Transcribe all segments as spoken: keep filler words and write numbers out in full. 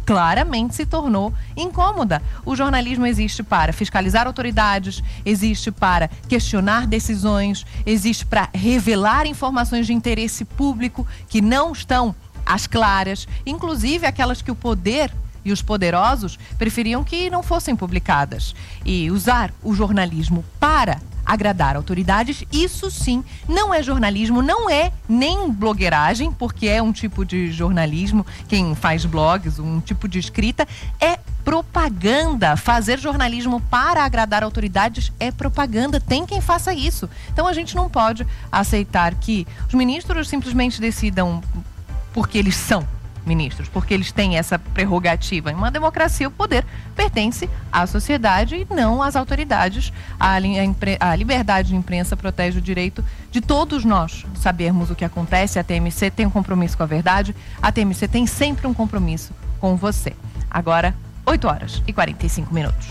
claramente se tornou incômoda. O jornalismo existe para fiscalizar autoridades, existe para questionar decisões, existe para revelar informações de interesse público que não estão às claras, inclusive aquelas que o poder e os poderosos preferiam que não fossem publicadas. E usar o jornalismo para agradar autoridades, isso sim não é jornalismo, não é nem blogueiragem, porque é um tipo de jornalismo, quem faz blogs, um tipo de escrita, é propaganda. Fazer jornalismo para agradar autoridades é propaganda, tem quem faça isso. Então a gente não pode aceitar que os ministros simplesmente decidam porque eles são ministros, porque eles têm essa prerrogativa. Em uma democracia, o poder pertence à sociedade e não às autoridades. A, a, a liberdade de imprensa protege o direito de todos nós sabermos o que acontece. A T M C tem um compromisso com a verdade, a T M C tem sempre um compromisso com você. Agora, oito horas e quarenta e cinco minutos.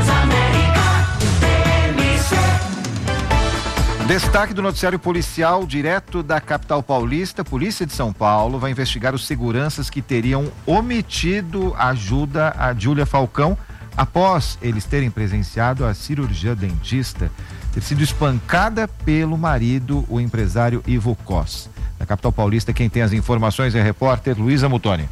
Destaque do noticiário policial direto da capital paulista. Polícia de São Paulo vai investigar os seguranças que teriam omitido ajuda a Júlia Falcão após eles terem presenciado a cirurgia dentista ter sido espancada pelo marido, o empresário Ivo Cos. Da capital paulista, quem tem as informações é a repórter Luísa Mutoni.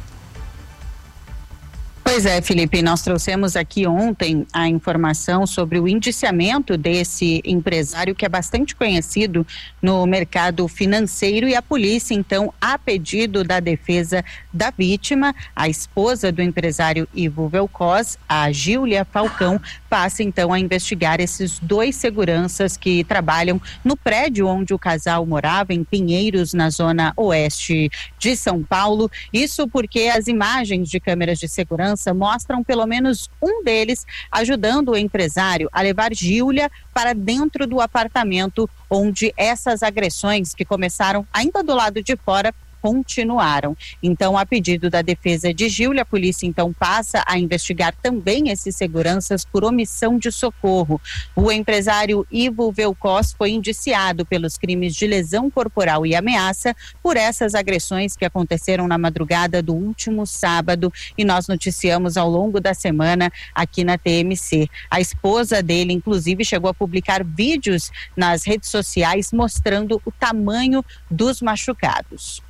Pois é, Felipe, nós trouxemos aqui ontem a informação sobre o indiciamento desse empresário que é bastante conhecido no mercado financeiro, e a polícia, então, a pedido da defesa da vítima, a esposa do empresário Ivo Velcos, a Júlia Falcão, passa então a investigar esses dois seguranças que trabalham no prédio onde o casal morava, em Pinheiros, na zona oeste de São Paulo. Isso porque as imagens de câmeras de segurança mostram pelo menos um deles ajudando o empresário a levar Júlia para dentro do apartamento onde essas agressões, que começaram ainda do lado de fora, continuaram. Então, a pedido da defesa de Júlia, a polícia então passa a investigar também esses seguranças por omissão de socorro. O empresário Ivo Velcos foi indiciado pelos crimes de lesão corporal e ameaça por essas agressões que aconteceram na madrugada do último sábado, e nós noticiamos ao longo da semana aqui na T M C. A esposa dele, inclusive, chegou a publicar vídeos nas redes sociais mostrando o tamanho dos machucados.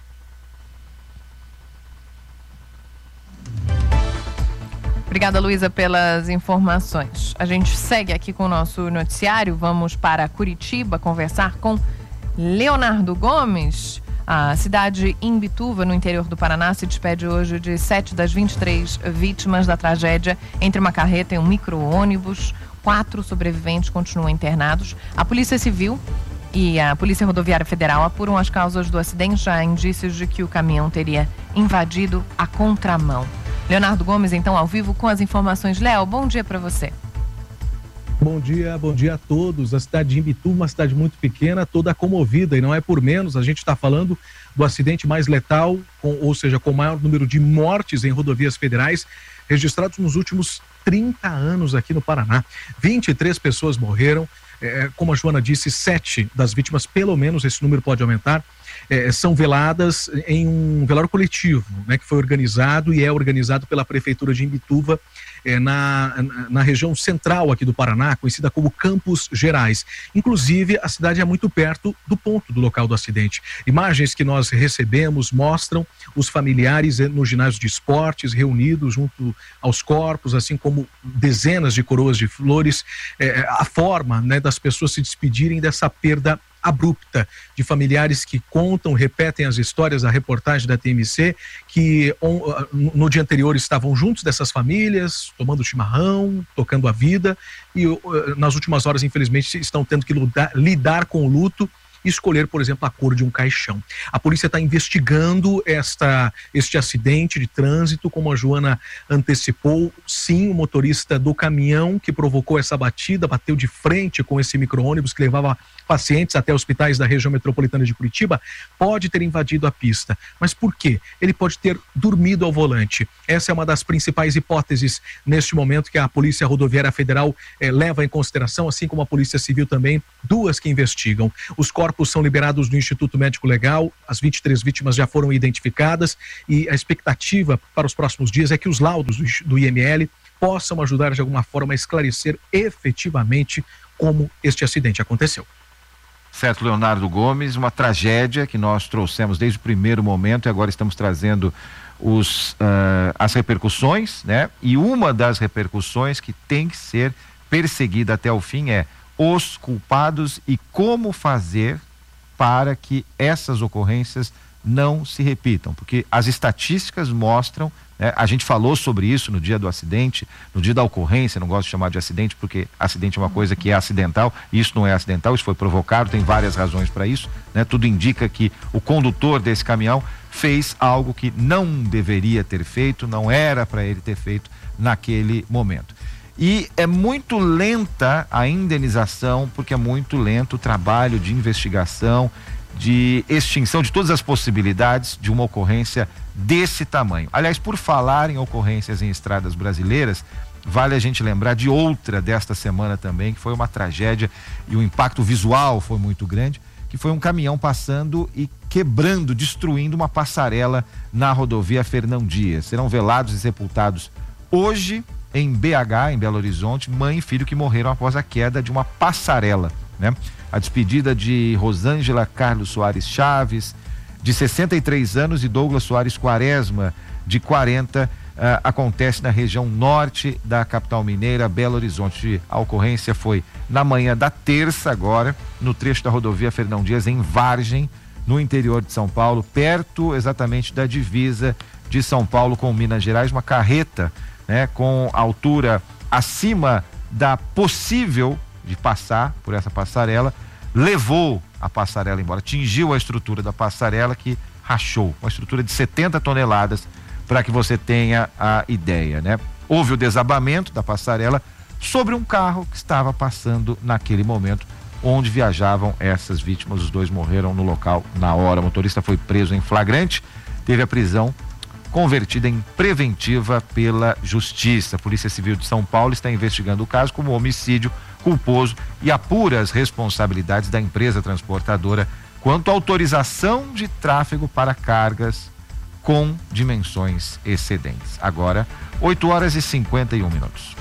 Obrigada, Luísa, pelas informações. A gente segue aqui com o nosso noticiário. Vamos para Curitiba conversar com Leonardo Gomes. A cidade Imbituva, no interior do Paraná, se despede hoje de sete das vinte e três vítimas da tragédia entre uma carreta e um micro-ônibus. Quatro sobreviventes continuam internados. A Polícia Civil e a Polícia Rodoviária Federal apuram as causas do acidente. Já há indícios de que o caminhão teria invadido a contramão. Leonardo Gomes, então, ao vivo com as informações. Léo, bom dia para você. Bom dia, bom dia a todos. A cidade de Imbituva, uma cidade muito pequena, toda comovida, e não é por menos. A gente está falando do acidente mais letal, com, ou seja, com o maior número de mortes em rodovias federais registrados nos últimos trinta anos aqui no Paraná. vinte e três pessoas morreram. É, como a Joana disse, sete das vítimas, pelo menos esse número pode aumentar, é, são veladas em um velório coletivo, né, que foi organizado e é organizado pela Prefeitura de Imbituva, é, na, na região central aqui do Paraná, conhecida como Campos Gerais. Inclusive, a cidade é muito perto do ponto do local do acidente. Imagens que nós recebemos mostram os familiares no ginásio de esportes reunidos junto aos corpos, assim como dezenas de coroas de flores, é, a forma, né, das pessoas se despedirem dessa perda abrupta, de familiares que contam, repetem as histórias da reportagem da T M C, que on, no dia anterior estavam juntos dessas famílias, tomando chimarrão, tocando a vida, e nas últimas horas, infelizmente, estão tendo que lidar, lidar com o luto e escolher, por exemplo, a cor de um caixão. A polícia está investigando esta, este acidente de trânsito, como a Joana antecipou. Sim, o motorista do caminhão que provocou essa batida bateu de frente com esse micro-ônibus que levava pacientes até hospitais da região metropolitana de Curitiba, pode ter invadido a pista. Mas por quê? Ele pode ter dormido ao volante. Essa é uma das principais hipóteses neste momento que a Polícia Rodoviária Federal eh, leva em consideração, assim como a Polícia Civil também, duas que investigam. Os corpos corpos são liberados no Instituto Médico Legal, as vinte e três vítimas já foram identificadas e a expectativa para os próximos dias é que os laudos do I M L possam ajudar de alguma forma a esclarecer efetivamente como este acidente aconteceu. Certo, Leonardo Gomes, uma tragédia que nós trouxemos desde o primeiro momento e agora estamos trazendo os, uh, as repercussões, né? E uma das repercussões que tem que ser perseguida até o fim é os culpados e como fazer para que essas ocorrências não se repitam, porque as estatísticas mostram, né, a gente falou sobre isso no dia do acidente, no dia da ocorrência, não gosto de chamar de acidente porque acidente é uma coisa que é acidental, isso não é acidental, isso foi provocado, tem várias razões para isso, né? Tudo indica que o condutor desse caminhão fez algo que não deveria ter feito, não era para ele ter feito naquele momento. E é muito lenta a indenização, porque é muito lento o trabalho de investigação, de extinção de todas as possibilidades de uma ocorrência desse tamanho. Aliás, por falar em ocorrências em estradas brasileiras, vale a gente lembrar de outra desta semana também, que foi uma tragédia e o impacto visual foi muito grande, que foi um caminhão passando e quebrando, destruindo uma passarela na rodovia Fernão Dias. Serão velados e sepultados hoje em B H, em Belo Horizonte, mãe e filho que morreram após a queda de uma passarela, né? A despedida de Rosângela Carlos Soares Chaves, de sessenta e três anos, e Douglas Soares Quaresma, de quarenta, uh, acontece na região norte da capital mineira, Belo Horizonte. A ocorrência foi na manhã da terça agora, no trecho da rodovia Fernão Dias, em Vargem, no interior de São Paulo, perto exatamente da divisa de São Paulo com Minas Gerais. Uma carreta, né, com altura acima da possível de passar por essa passarela, levou a passarela embora, atingiu a estrutura da passarela que rachou, uma estrutura de setenta toneladas, para que você tenha a ideia, né? Houve o desabamento da passarela sobre um carro que estava passando naquele momento, onde viajavam essas vítimas. Os dois morreram no local na hora. O motorista foi preso em flagrante, teve a prisão convertida em preventiva pela Justiça. A Polícia Civil de São Paulo está investigando o caso como homicídio culposo e apura as responsabilidades da empresa transportadora quanto à autorização de tráfego para cargas com dimensões excedentes. Agora, oito horas e cinquenta e um minutos.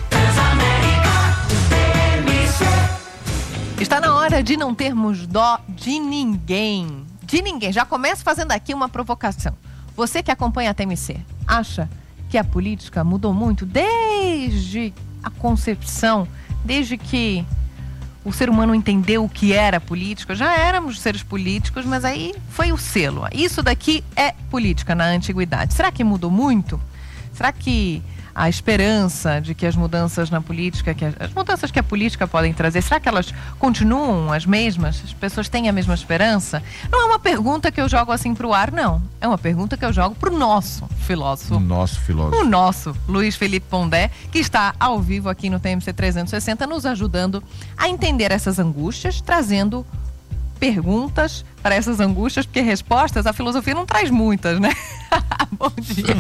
Está na hora de não termos dó de ninguém. De ninguém. Já começo fazendo aqui uma provocação. Você que acompanha a T M C, acha que a política mudou muito desde a concepção, desde que o ser humano entendeu o que era política? Já éramos seres políticos, mas aí foi o selo. Isso daqui é política na antiguidade. Será que mudou muito? Será que a esperança de que as mudanças na política, que as, as mudanças que a política podem trazer, será que elas continuam as mesmas? As pessoas têm a mesma esperança? Não é uma pergunta que eu jogo assim pro ar, não. É uma pergunta que eu jogo pro nosso filósofo. O nosso filósofo. O nosso Luiz Felipe Pondé, que está ao vivo aqui no T M C trezentos e sessenta, nos ajudando a entender essas angústias, trazendo perguntas para essas angústias, porque respostas a filosofia não traz muitas, né? Bom dia.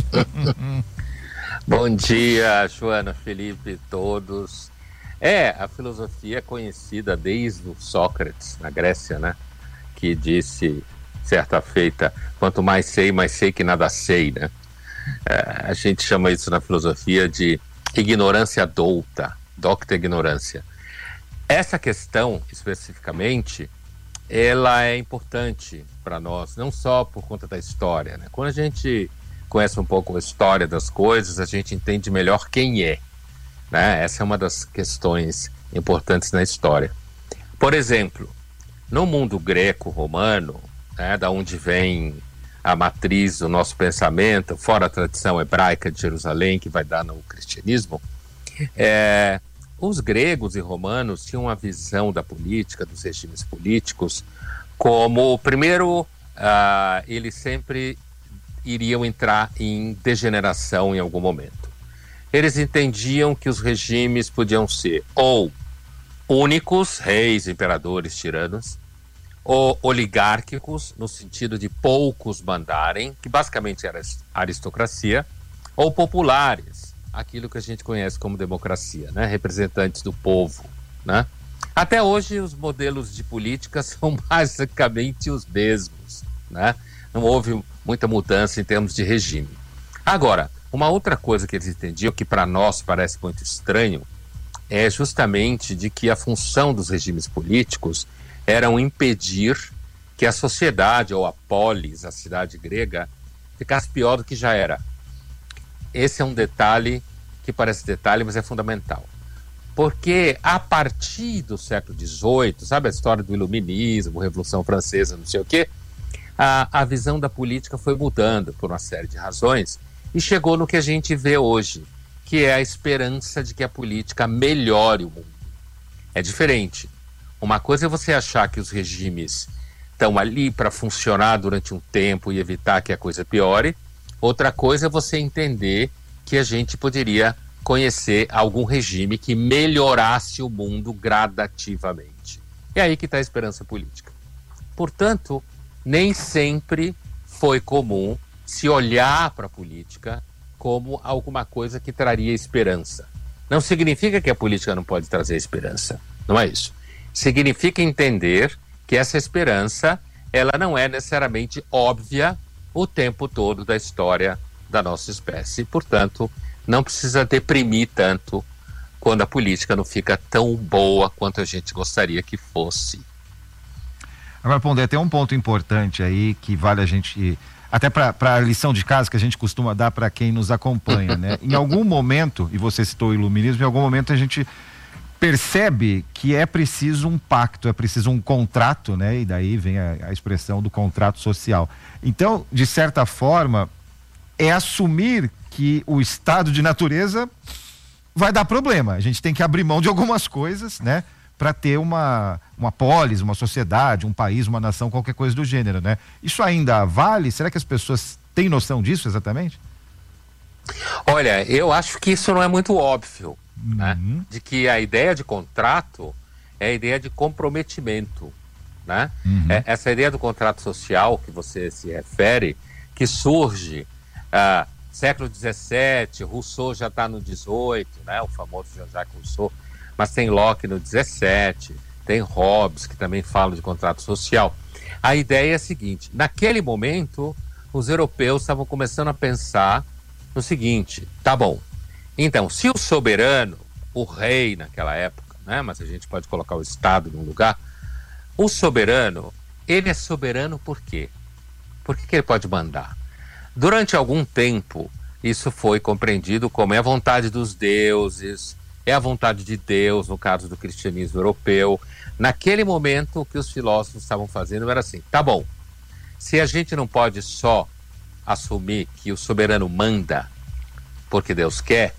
Bom dia, Joana, Felipe, todos. É, a filosofia é conhecida desde o Sócrates, na Grécia, né? Que disse, certa feita, quanto mais sei, mais sei que nada sei, né? É, a gente chama isso na filosofia de ignorância douta, docta ignorância. Essa questão, especificamente, ela é importante para nós, não só por conta da história, né? Quando a gente conhece um pouco a história das coisas, a gente entende melhor quem é, né? Essa é uma das questões importantes na história. Por exemplo, no mundo greco-romano, né, da onde vem a matriz do nosso pensamento, fora a tradição hebraica de Jerusalém, que vai dar no cristianismo, é, os gregos e romanos tinham uma visão da política, dos regimes políticos, como, primeiro, uh, eles sempre iriam entrar em degeneração em algum momento. Eles entendiam que os regimes podiam ser ou únicos, reis, imperadores, tiranos, ou oligárquicos, no sentido de poucos mandarem, que basicamente era aristocracia, ou populares, aquilo que a gente conhece como democracia, né? Representantes do povo, né? Até hoje, os modelos de política são basicamente os mesmos, né? Não houve muita mudança em termos de regime. Agora, uma outra coisa que eles entendiam, que para nós parece muito estranho, é justamente de que a função dos regimes políticos era impedir que a sociedade, ou a polis, a cidade grega, ficasse pior do que já era. Esse é um detalhe que parece detalhe, mas é fundamental. Porque a partir do século dezoito, sabe a história do iluminismo, Revolução Francesa, não sei o quê, a, a visão da política foi mudando por uma série de razões e chegou no que a gente vê hoje, que é a esperança de que a política melhore o mundo. É diferente. Uma coisa é você achar que os regimes estão ali para funcionar durante um tempo e evitar que a coisa piore. Outra coisa é você entender que a gente poderia conhecer algum regime que melhorasse o mundo gradativamente. É aí que está a esperança política. Portanto, nem sempre foi comum se olhar para a política como alguma coisa que traria esperança. Não significa que a política não pode trazer esperança, não é isso. Significa entender que essa esperança, ela não é necessariamente óbvia o tempo todo da história da nossa espécie. Portanto, não precisa deprimir tanto quando a política não fica tão boa quanto a gente gostaria que fosse. Agora, Pondé, tem um ponto importante aí que vale a gente, até para a lição de casa que a gente costuma dar para quem nos acompanha, né? Em algum momento, e você citou o iluminismo, em algum momento a gente percebe que é preciso um pacto, é preciso um contrato, né? E daí vem a, a expressão do contrato social. Então, de certa forma, é assumir que o estado de natureza vai dar problema. A gente tem que abrir mão de algumas coisas, né? Para ter uma, uma polis, uma sociedade, um país, uma nação, qualquer coisa do gênero, né? Isso ainda vale? Será que as pessoas têm noção disso exatamente? Olha, eu acho que isso não é muito óbvio, uhum. né? De que a ideia de contrato é a ideia de comprometimento, né? Uhum. É, essa ideia do contrato social que você se refere, que surge ah, século dezessete, Rousseau já está no dezoito, né? O famoso Jean-Jacques Rousseau, mas tem Locke no dezessete, tem Hobbes, que também fala de contrato social. A ideia é a seguinte: naquele momento, os europeus estavam começando a pensar no seguinte: tá bom, então, se o soberano, o rei naquela época, né? Mas a gente pode colocar o Estado num lugar, o soberano, ele é soberano por quê? Por que que ele pode mandar? Durante algum tempo, isso foi compreendido como é a vontade dos deuses, é a vontade de Deus, no caso do cristianismo europeu. Naquele momento, o que os filósofos estavam fazendo era assim: tá bom, se a gente não pode só assumir que o soberano manda porque Deus quer,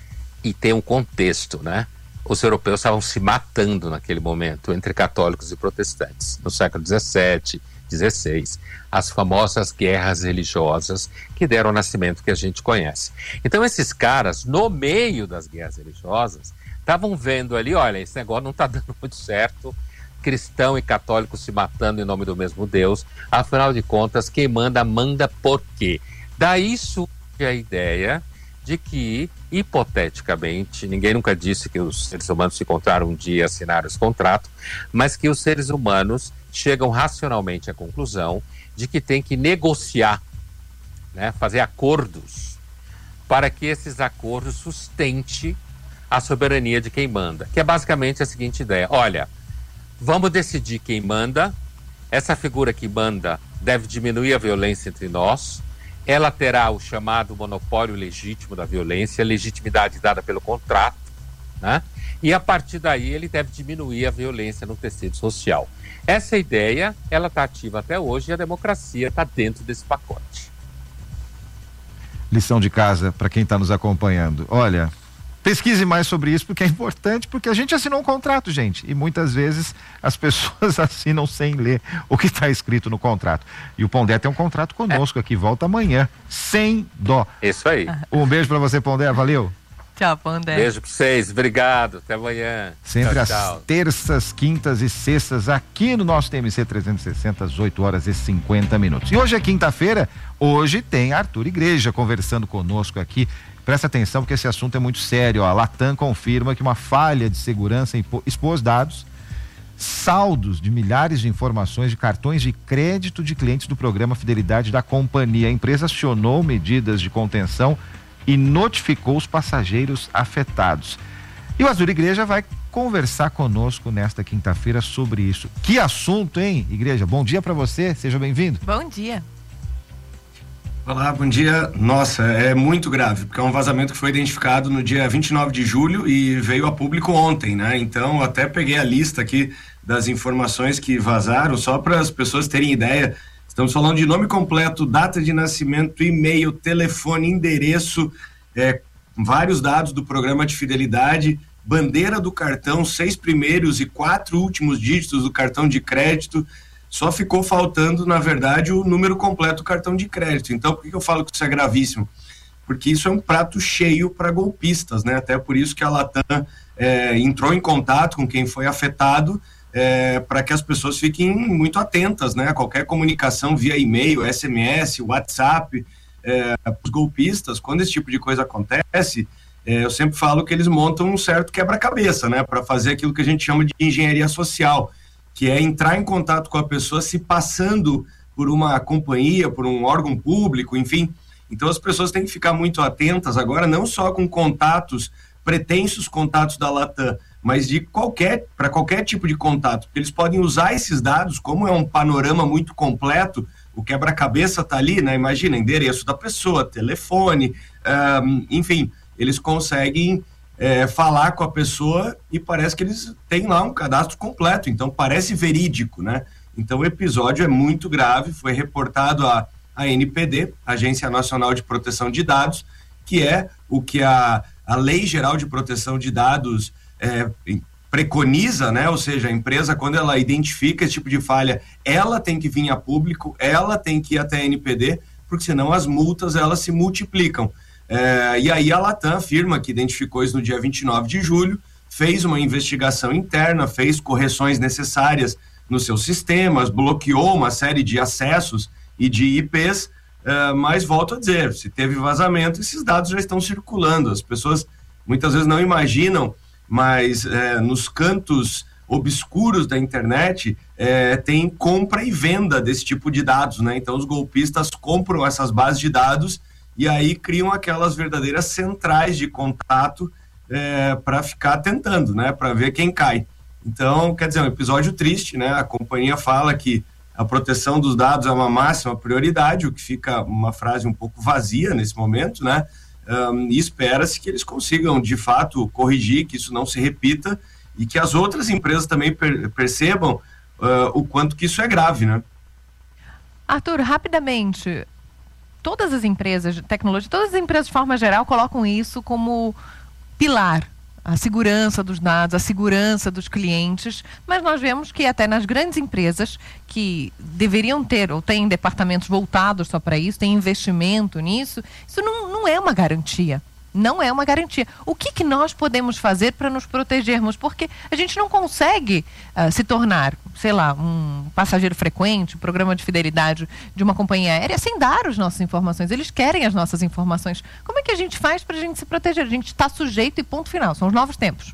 e tem um contexto, né? Os europeus estavam se matando naquele momento entre católicos e protestantes, no século dezessete, dezesseis, as famosas guerras religiosas que deram o nascimento que a gente conhece. Então esses caras, no meio das guerras religiosas, estavam vendo ali: olha, esse negócio não está dando muito certo, cristão e católico se matando em nome do mesmo Deus, afinal de contas, quem manda, manda por quê? Daí surge a ideia de que, hipoteticamente, ninguém nunca disse que os seres humanos se encontraram um dia e assinaram esse contrato, mas que os seres humanos chegam racionalmente à conclusão de que tem que negociar, né, fazer acordos, para que esses acordos sustentem a soberania de quem manda, que é basicamente a seguinte ideia: olha, vamos decidir quem manda, essa figura que manda deve diminuir a violência entre nós, ela terá o chamado monopólio legítimo da violência, legitimidade dada pelo contrato, né? E a partir daí ele deve diminuir a violência no tecido social. Essa ideia, ela está ativa até hoje e a democracia está dentro desse pacote. Lição de casa para quem está nos acompanhando. Olha, pesquise mais sobre isso, porque é importante, porque a gente assinou um contrato, gente, e muitas vezes as pessoas assinam sem ler o que está escrito no contrato. E o Pondé tem um contrato conosco é. aqui, volta amanhã, sem dó. Isso aí. Um beijo para você, Pondé, valeu. Tchau, Pondé. Beijo para vocês, obrigado, até amanhã. Sempre tchau, às tchau. terças, quintas e sextas, aqui no nosso T M C trezentos e sessenta, às oito horas e cinquenta minutos. E hoje é quinta-feira, hoje tem Arthur Igreja conversando conosco aqui. Presta atenção, porque esse assunto é muito sério. A Latam confirma que uma falha de segurança expôs dados saldos de milhares de informações de cartões de crédito de clientes do programa Fidelidade da companhia. A empresa acionou medidas de contenção e notificou os passageiros afetados. E o Azul Igreja vai conversar conosco nesta quinta-feira sobre isso. Que assunto, hein, Igreja? Bom dia para você, seja bem-vindo. Bom dia. Olá, bom dia. Nossa, é muito grave, porque é um vazamento que foi identificado no dia vinte e nove de julho e veio a público ontem, né? Então, eu até peguei a lista aqui das informações que vazaram, só para as pessoas terem ideia. Estamos falando de nome completo, data de nascimento, e-mail, telefone, endereço, é, vários dados do programa de fidelidade, bandeira do cartão, seis primeiros e quatro últimos dígitos do cartão de crédito. Só ficou faltando, na verdade, o número completo do cartão de crédito. Então, por que eu falo que isso é gravíssimo? Porque isso é um prato cheio para golpistas, né? Até por isso que a Latam é, entrou em contato com quem foi afetado, é, para que as pessoas fiquem muito atentas, né? A qualquer comunicação via e-mail, S M S, WhatsApp, é, os golpistas, quando esse tipo de coisa acontece, é, eu sempre falo que eles montam um certo quebra-cabeça, né? Para fazer aquilo que a gente chama de engenharia social, que é entrar em contato com a pessoa se passando por uma companhia, por um órgão público, enfim. Então as pessoas têm que ficar muito atentas agora, não só com contatos, pretensos contatos da Latam, mas de qualquer, para qualquer tipo de contato, porque eles podem usar esses dados, como é um panorama muito completo, o quebra-cabeça está ali, né? Imagina, endereço da pessoa, telefone, um, enfim, eles conseguem É, falar com a pessoa e parece que eles têm lá um cadastro completo, então parece verídico, né? Então o episódio é muito grave, foi reportado à, à N P D, Agência Nacional de Proteção de Dados, que é o que a, a Lei Geral de Proteção de Dados é, preconiza, né? Ou seja, a empresa, quando ela identifica esse tipo de falha, ela tem que vir a público, ela tem que ir até a N P D, porque senão as multas elas se multiplicam. É, e aí a Latam afirma que identificou isso no dia vinte e nove de julho, fez uma investigação interna, fez correções necessárias nos seus sistemas, bloqueou uma série de acessos e de I Ps, é, mas volto a dizer, se teve vazamento, esses dados já estão circulando, as pessoas muitas vezes não imaginam, mas é, nos cantos obscuros da internet é, tem compra e venda desse tipo de dados, né? Então os golpistas compram essas bases de dados e aí criam aquelas verdadeiras centrais de contato é, para ficar tentando, né, para ver quem cai. Então, quer dizer, é um episódio triste, né? A companhia fala que a proteção dos dados é uma máxima prioridade, o que fica uma frase um pouco vazia nesse momento, né? Um, e espera-se que eles consigam, de fato, corrigir, que isso não se repita e que as outras empresas também per- percebam uh, o quanto que isso é grave, né? Arthur, rapidamente, todas as empresas de tecnologia, todas as empresas de forma geral colocam isso como pilar, a segurança dos dados, a segurança dos clientes, mas nós vemos que até nas grandes empresas que deveriam ter ou têm departamentos voltados só para isso, tem investimento nisso, isso não, não é uma garantia. Não é uma garantia. O que, que nós podemos fazer para nos protegermos? Porque a gente não consegue uh, se tornar, sei lá, um passageiro frequente, um programa de fidelidade de uma companhia aérea sem dar as nossas informações. Eles querem as nossas informações. Como é que a gente faz para a gente se proteger? A gente está sujeito e ponto final. São os novos tempos.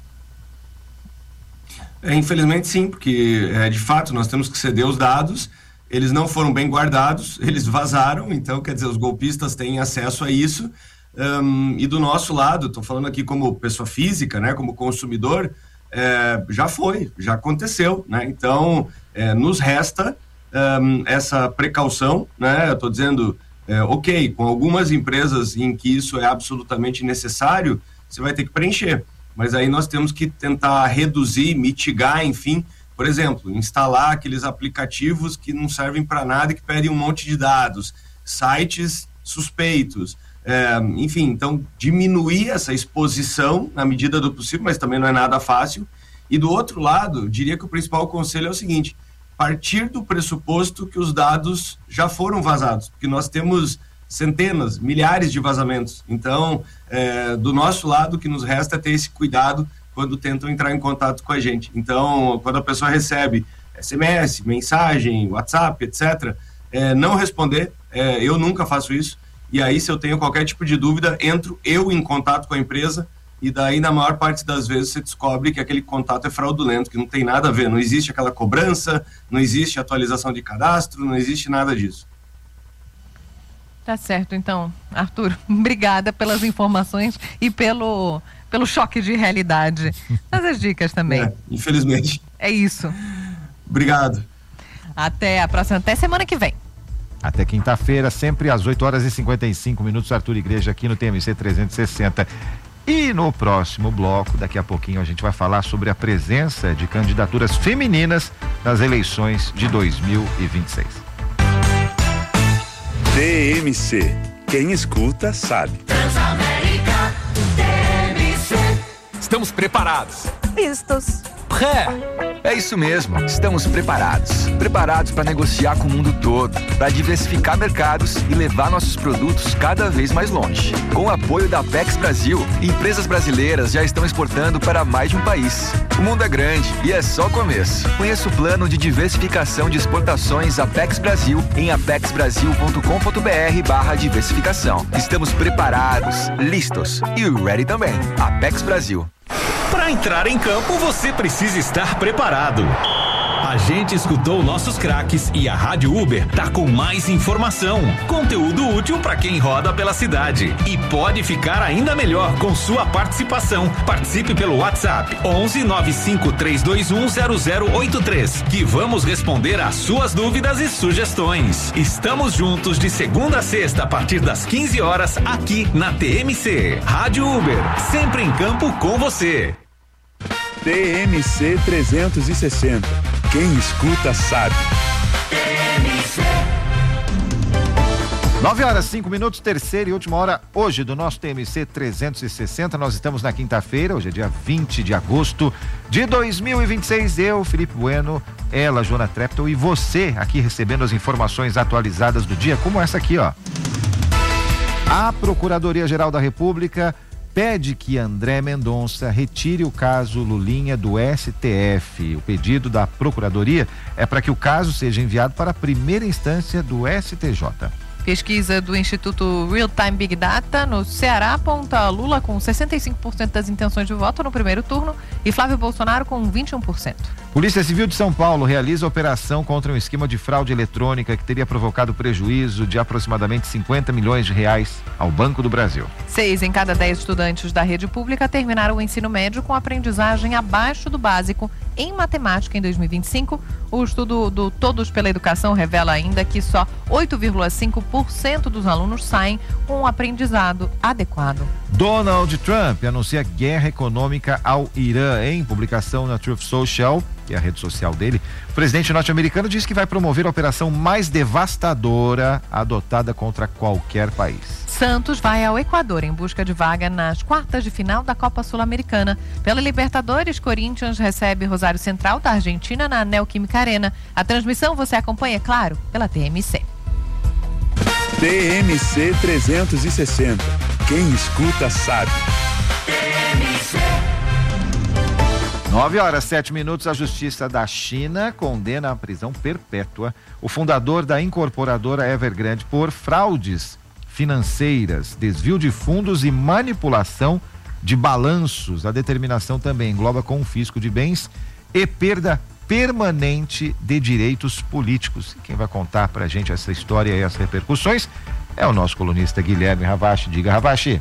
É, infelizmente sim, porque é, de fato nós temos que ceder os dados, eles não foram bem guardados, eles vazaram, então quer dizer, os golpistas têm acesso a isso. Um, e do nosso lado, estou falando aqui como pessoa física, né, como consumidor, é, já foi, já aconteceu, né? Então é, nos resta um, essa precaução, né? Eu estou dizendo, é, ok, com algumas empresas em que isso é absolutamente necessário, você vai ter que preencher, mas aí nós temos que tentar reduzir, mitigar, enfim, por exemplo, instalar aqueles aplicativos que não servem para nada e que pedem um monte de dados, sites suspeitos. É, enfim, então diminuir essa exposição na medida do possível, mas também não é nada fácil. E do outro lado, diria que o principal conselho é o seguinte: partir do pressuposto que os dados já foram vazados, porque nós temos centenas, milhares de vazamentos. Então, é, do nosso lado, o que nos resta é ter esse cuidado quando tentam entrar em contato com a gente. Então, quando a pessoa recebe S M S, mensagem, WhatsApp, etcétera, é, não responder, é, eu nunca faço isso. E aí, se eu tenho qualquer tipo de dúvida, entro eu em contato com a empresa e daí na maior parte das vezes você descobre que aquele contato é fraudulento, que não tem nada a ver, não existe aquela cobrança, não existe atualização de cadastro, não existe nada disso. Tá certo, então, Arthur, obrigada pelas informações e pelo, pelo choque de realidade. Mas as dicas também. É, infelizmente. É isso. Obrigado. Até a próxima, até semana que vem. Até quinta-feira, sempre às oito horas e cinquenta e cinco minutos, Arthur Igreja aqui no T M C trezentos e sessenta. E no próximo bloco, daqui a pouquinho, a gente vai falar sobre a presença de candidaturas femininas nas eleições de dois mil e vinte e seis. T M C. Quem escuta sabe. Transamérica, T M C. Estamos preparados. Vistos. Pré. É isso mesmo, estamos preparados. Preparados para negociar com o mundo todo, para diversificar mercados e levar nossos produtos cada vez mais longe. Com o apoio da Apex Brasil, empresas brasileiras já estão exportando para mais de um país. O mundo é grande e é só o começo. Conheça o plano de diversificação de exportações Apex Brasil em apex brasil ponto com ponto b r barra diversificação. Estamos preparados, listos e ready também. Apex Brasil. Para entrar em campo, você precisa estar preparado. A gente escutou nossos craques e a Rádio Uber tá com mais informação, conteúdo útil para quem roda pela cidade. E pode ficar ainda melhor com sua participação. Participe pelo WhatsApp onze nove cinco três dois um zero zero oito três, que vamos responder às suas dúvidas e sugestões. Estamos juntos de segunda a sexta a partir das quinze horas aqui na T M C. Rádio Uber, sempre em campo com você. T M C trezentos e sessenta. Quem escuta sabe. nove horas, cinco minutos, terceira e última hora hoje do nosso T M C trezentos e sessenta. Nós estamos na quinta-feira, hoje é dia vinte de agosto de dois mil e vinte e seis. Eu, Felipe Bueno, ela, Joana Treptow e você aqui recebendo as informações atualizadas do dia, como essa aqui, ó. A Procuradoria-Geral da República pede que André Mendonça retire o caso Lulinha do S T F. O pedido da Procuradoria é para que o caso seja enviado para a primeira instância do S T J. Pesquisa do Instituto Real Time Big Data no Ceará aponta Lula com sessenta e cinco por cento das intenções de voto no primeiro turno e Flávio Bolsonaro com vinte e um por cento. Polícia Civil de São Paulo realiza operação contra um esquema de fraude eletrônica que teria provocado prejuízo de aproximadamente cinquenta milhões de reais ao Banco do Brasil. Seis em cada dez estudantes da rede pública terminaram o ensino médio com aprendizagem abaixo do básico em matemática em dois mil e vinte e cinco. O estudo do Todos pela Educação revela ainda que só oito vírgula cinco por cento dos alunos saem com um aprendizado adequado. Donald Trump anuncia guerra econômica ao Irã. Em publicação na Truth Social, que é a rede social dele, o presidente norte-americano diz que vai promover a operação mais devastadora adotada contra qualquer país. Santos vai ao Equador em busca de vaga nas quartas de final da Copa Sul-Americana. Pela Libertadores, Corinthians recebe Rosário Central da Argentina na Neoquímica Arena. A transmissão você acompanha, claro, pela T M C. T M C trezentos e sessenta. Quem escuta sabe. nove horas, sete minutos, a Justiça da China condena à prisão perpétua o fundador da incorporadora Evergrande por fraudes financeiras, desvio de fundos e manipulação de balanços. A determinação também engloba confisco de bens e perda permanente de direitos políticos. Quem vai contar pra gente essa história e as repercussões é o nosso colunista Guilherme Ravache. Diga, Ravache.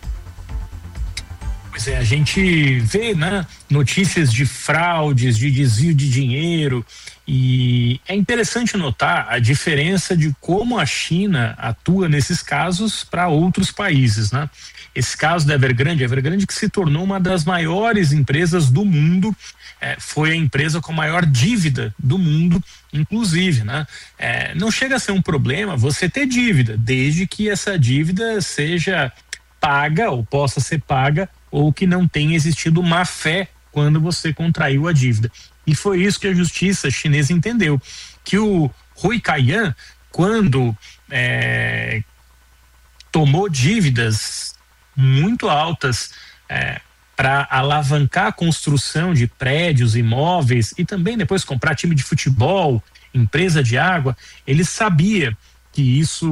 Pois é, a gente vê, né, notícias de fraudes, de desvio de dinheiro, e é interessante notar a diferença de como a China atua nesses casos para outros países, né? Esse caso da Evergrande, a Evergrande que se tornou uma das maiores empresas do mundo, é, foi a empresa com maior dívida do mundo, inclusive, né? É, não chega a ser um problema você ter dívida, desde que essa dívida seja paga ou possa ser paga, ou que não tenha existido má fé quando você contraiu a dívida. E foi isso que a justiça chinesa entendeu, que o Hui Kaiyan, quando é, tomou dívidas muito altas é, para alavancar a construção de prédios, imóveis e também depois comprar time de futebol, empresa de água, ele sabia que isso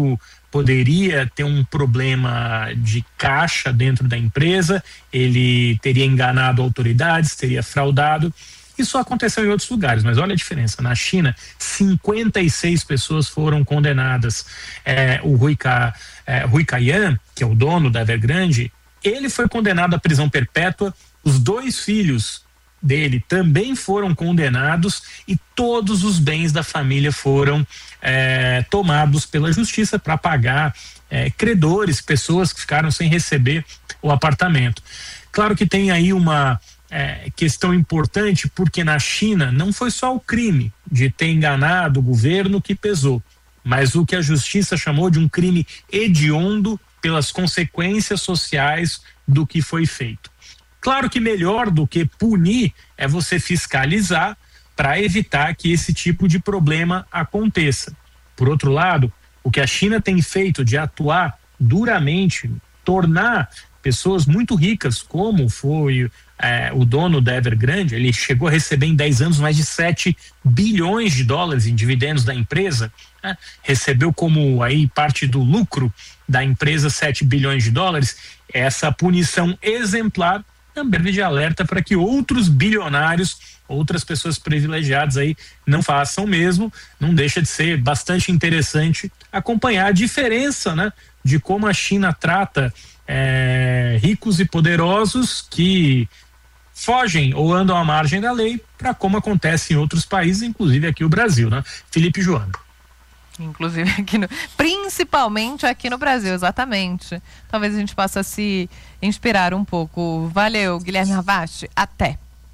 poderia ter um problema de caixa dentro da empresa, ele teria enganado autoridades, teria fraudado. Isso aconteceu em outros lugares, mas olha a diferença. Na China, cinquenta e seis pessoas foram condenadas. É, o Rui, Ka, é, Rui Kaiyan, que é o dono da Evergrande, ele foi condenado à prisão perpétua. Os dois filhos dele também foram condenados e todos os bens da família foram é, tomados pela justiça para pagar é, credores, pessoas que ficaram sem receber o apartamento. Claro que tem aí uma é, questão importante, porque na China não foi só o crime de ter enganado o governo que pesou, mas o que a justiça chamou de um crime hediondo pelas consequências sociais do que foi feito. Claro que melhor do que punir é você fiscalizar para evitar que esse tipo de problema aconteça. Por outro lado, o que a China tem feito de atuar duramente, tornar pessoas muito ricas, como foi é, o dono da Evergrande, ele chegou a receber em dez anos mais de sete bilhões de dólares em dividendos da empresa, né? Recebeu como aí parte do lucro da empresa sete bilhões de dólares. Essa punição exemplar também de alerta para que outros bilionários, outras pessoas privilegiadas aí não façam mesmo. Não deixa de ser bastante interessante acompanhar a diferença, né, de como a China trata é, ricos e poderosos que fogem ou andam à margem da lei, para como acontece em outros países, inclusive aqui o Brasil, né? Felipe Joana. Inclusive aqui no, principalmente aqui no Brasil, exatamente. Talvez a gente possa se inspirar um pouco. Valeu, Guilherme Ravache. Até.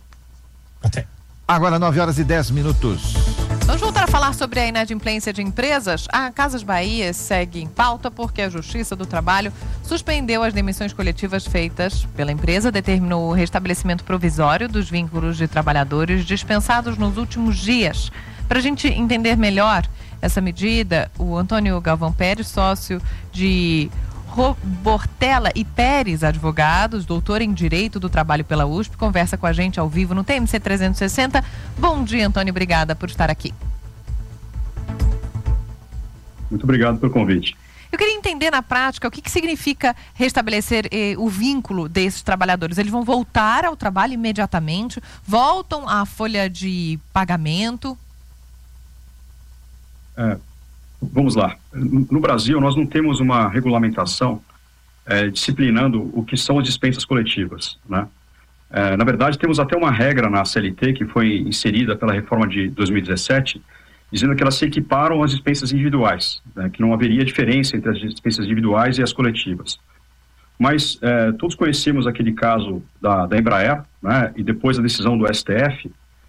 Até. Agora nove horas e dez minutos. Vamos voltar a falar sobre a inadimplência de empresas. A Casas Bahia segue em pauta porque a Justiça do Trabalho suspendeu as demissões coletivas feitas pela empresa, determinou o restabelecimento provisório dos vínculos de trabalhadores dispensados nos últimos dias. Para a gente entender melhor essa medida, o Antônio Galvão Pérez, sócio de Bortella e Pérez Advogados, doutor em Direito do Trabalho pela U S P, conversa com a gente ao vivo no T M C trezentos e sessenta. Bom dia, Antônio, obrigada por estar aqui. Muito obrigado pelo convite. Eu queria entender na prática o que, que significa restabelecer eh, o vínculo desses trabalhadores. Eles vão voltar ao trabalho imediatamente? Voltam à folha de pagamento? É, vamos lá. No Brasil, nós não temos uma regulamentação é, disciplinando o que são as dispensas coletivas, né? É, na verdade, temos até uma regra na C L T que foi inserida pela reforma de dois mil e dezessete, dizendo que elas se equiparam às dispensas individuais, né, que não haveria diferença entre as dispensas individuais e as coletivas. Mas é, todos conhecemos aquele caso da, da Embraer, né, e depois a decisão do S T F,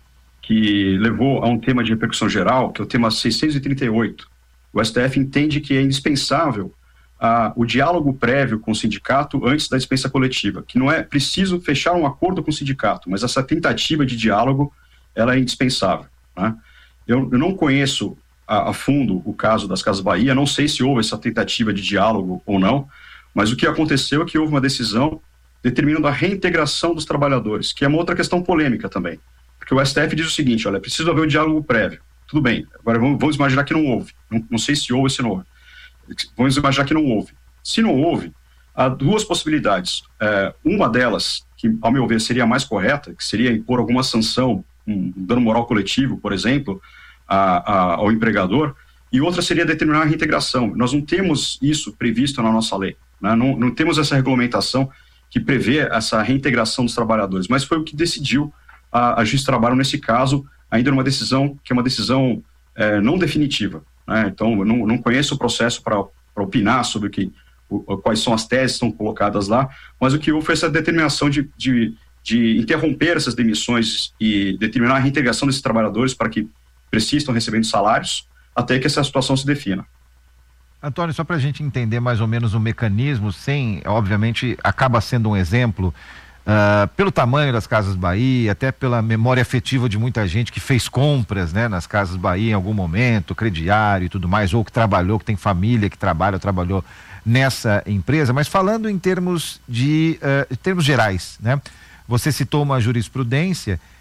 que levou a um tema de repercussão geral, que é o tema seiscentos e trinta e oito. O S T F entende que é indispensável ah, o diálogo prévio com o sindicato antes da dispensa coletiva, que não é preciso fechar um acordo com o sindicato, mas essa tentativa de diálogo, ela é indispensável, né? Eu, eu não conheço a, a fundo o caso das Casas Bahia, não sei se houve essa tentativa de diálogo ou não, mas o que aconteceu é que houve uma decisão determinando a reintegração dos trabalhadores, que é uma outra questão polêmica também. Porque o S T F diz o seguinte, olha, é preciso haver um diálogo prévio. Tudo bem, agora vamos, vamos imaginar que não houve. Não, não sei se houve ou se não houve. Vamos imaginar que não houve. Se não houve, há duas possibilidades. É, uma delas, que ao meu ver seria a mais correta, que seria impor alguma sanção, um dano moral coletivo, por exemplo, a, a, ao empregador, e outra seria determinar a reintegração. Nós não temos isso previsto na nossa lei, né? não, não temos essa regulamentação que prevê essa reintegração dos trabalhadores, mas foi o que decidiu a, a Justiça do Trabalho nesse caso, ainda numa decisão que é uma decisão é, não definitiva, né? Então, eu não, não conheço o processo para opinar sobre o que, o, quais são as teses que estão colocadas lá, mas o que houve foi essa determinação de, de, de interromper essas demissões e determinar a reintegração desses trabalhadores para que precisam recebendo salários até que essa situação se defina. Antônio, só para a gente entender mais ou menos o mecanismo, sem, obviamente, acaba sendo um exemplo, uh, pelo tamanho das Casas Bahia, até pela memória afetiva de muita gente que fez compras, né, nas Casas Bahia em algum momento, crediário e tudo mais, ou que trabalhou, que tem família que trabalha, trabalhou nessa empresa, mas falando em termos de, uh, em termos gerais, né? Você citou uma jurisprudência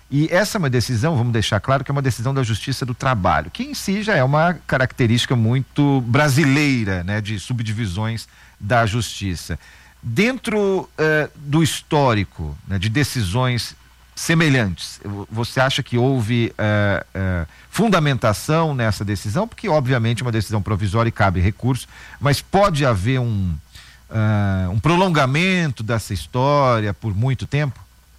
E essa é uma decisão, vamos deixar claro que é uma decisão da Justiça do Trabalho, que em si já é uma característica muito brasileira, né, de subdivisões da Justiça. Dentro uh, do histórico, né, de decisões semelhantes, você acha que houve uh, uh, fundamentação nessa decisão? Porque obviamente é uma decisão provisória e cabe recurso, mas pode haver um, uh, um prolongamento dessa história por muito tempo?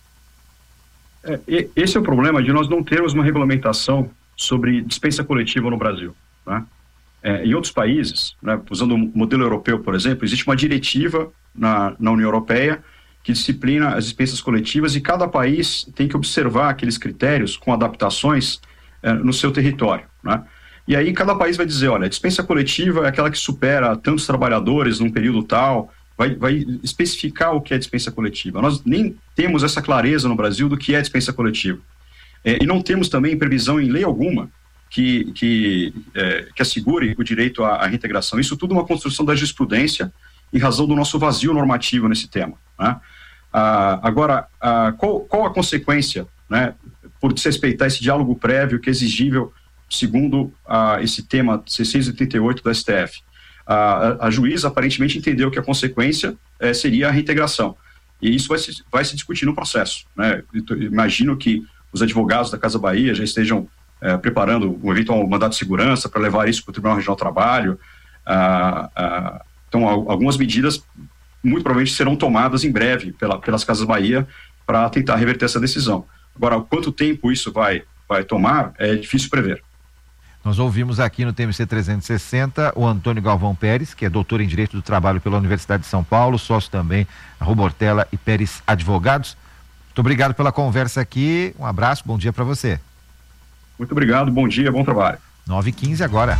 É, esse é o problema de nós não termos uma regulamentação sobre dispensa coletiva no Brasil, né? É, em outros países, né, usando o modelo europeu, por exemplo, existe uma diretiva na, na União Europeia que disciplina as dispensas coletivas e cada país tem que observar aqueles critérios com adaptações é, no seu território, né? E aí cada país vai dizer, olha, a dispensa coletiva é aquela que supera tantos trabalhadores num período tal, vai, vai especificar o que é dispensa coletiva. Nós nem temos essa clareza no Brasil do que é dispensa coletiva. É, e não temos também previsão em lei alguma que, que, é, que assegure o direito à, à reintegração. Isso tudo é uma construção da jurisprudência em razão do nosso vazio normativo nesse tema, né? Ah, agora, ah, qual, qual a consequência, né, por desrespeitar esse diálogo prévio que é exigível segundo ah, esse tema seiscentos e oitenta e oito do S T F? Ah, a, a juíza aparentemente entendeu que a consequência eh, seria a reintegração. E isso vai se, vai se discutir no processo, né? Eu imagino que os advogados da Casa Bahia já estejam eh, preparando um eventual mandato de segurança para levar isso para o Tribunal Regional do Trabalho. Ah, ah, então, algumas medidas muito provavelmente serão tomadas em breve pela, pelas Casas Bahia para tentar reverter essa decisão. Agora, quanto tempo isso vai, vai tomar, é difícil prever. Nós ouvimos aqui no T M C trezentos e sessenta o Antônio Galvão Pérez, que é doutor em Direito do Trabalho pela Universidade de São Paulo, sócio também da Rubortella e Pérez Advogados. Muito obrigado pela conversa aqui, um abraço, bom dia para você. Muito obrigado, bom dia, bom trabalho. nove e quinze agora.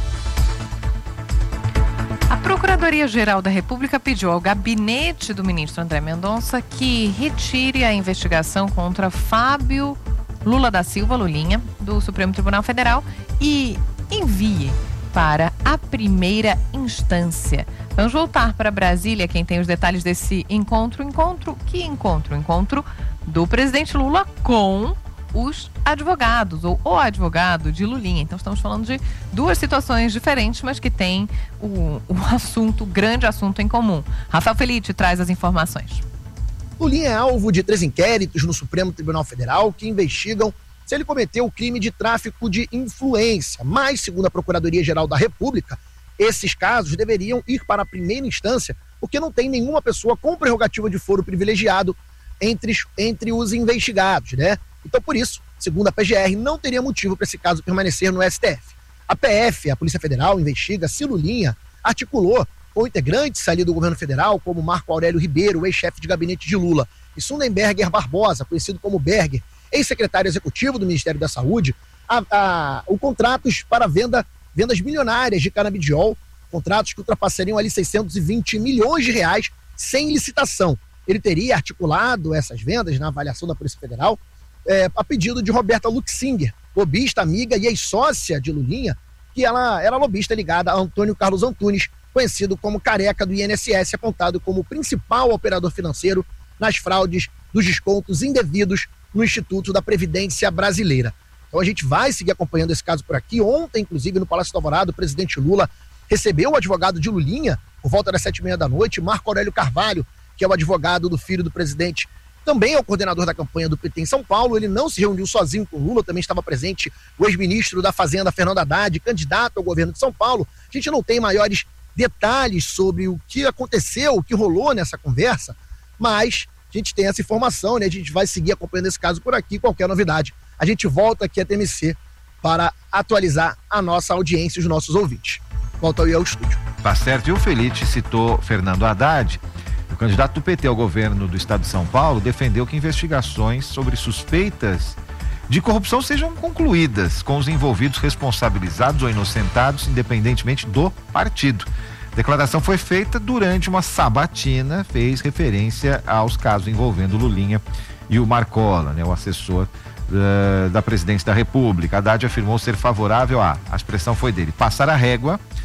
A Procuradoria-Geral da República pediu ao gabinete do ministro André Mendonça que retire a investigação contra Fábio Lula da Silva, Lulinha, do Supremo Tribunal Federal e envie para a primeira instância. Vamos voltar para Brasília, quem tem os detalhes desse encontro. Encontro, que encontro? Encontro do presidente Lula com os advogados, ou o advogado de Lulinha. Então estamos falando de duas situações diferentes, mas que têm o, o assunto, o grande assunto em comum. Rafael Felitti traz as informações. Lulinha é alvo de três inquéritos no Supremo Tribunal Federal que investigam se ele cometeu o crime de tráfico de influência. Mas, segundo a Procuradoria-Geral da República, esses casos deveriam ir para a primeira instância, porque não tem nenhuma pessoa com prerrogativa de foro privilegiado entre, entre os investigados, né? Então, por isso, segundo a P G R, não teria motivo para esse caso permanecer no S T F. A P F, a Polícia Federal, investiga se Lulinha articulou com integrantes ali do governo federal, como Marco Aurélio Ribeiro, ex-chefe de gabinete de Lula, e Sundenberger Barbosa, conhecido como Berger, ex-secretário executivo do Ministério da Saúde, a, a, o contratos para venda, vendas milionárias de canabidiol, contratos que ultrapassariam ali seiscentos e vinte milhões de reais sem licitação. Ele teria articulado essas vendas na avaliação da Polícia Federal é, a pedido de Roberta Luxinger, lobista, amiga e ex-sócia de Lulinha, que ela era lobista ligada a Antônio Carlos Antunes, conhecido como Careca do I N S S, apontado como o principal operador financeiro nas fraudes dos descontos indevidos no Instituto da Previdência Brasileira. Então a gente vai seguir acompanhando esse caso por aqui. Ontem, inclusive, no Palácio do Alvorada, o presidente Lula recebeu o advogado de Lulinha por volta das sete e meia da noite, Marco Aurélio Carvalho, que é o advogado do filho do presidente, também é o coordenador da campanha do P T em São Paulo. Ele não se reuniu sozinho com Lula, também estava presente o ex-ministro da Fazenda, Fernando Haddad, candidato ao governo de São Paulo. A gente não tem maiores detalhes sobre o que aconteceu, o que rolou nessa conversa, mas a gente tem essa informação, né? A gente vai seguir acompanhando esse caso por aqui. Qualquer novidade, a gente volta aqui à T M C para atualizar a nossa audiência e os nossos ouvintes. Volta aí ao estúdio. Tá certo. E o Felitti citou Fernando Haddad. O candidato do P T ao governo do estado de São Paulo defendeu que investigações sobre suspeitas de corrupção sejam concluídas com os envolvidos responsabilizados ou inocentados, independentemente do partido. A declaração foi feita durante uma sabatina, fez referência aos casos envolvendo Lulinha e o Marcola, né, o assessor uh, da presidência da República. Haddad afirmou ser favorável a, a expressão foi dele, passar a régua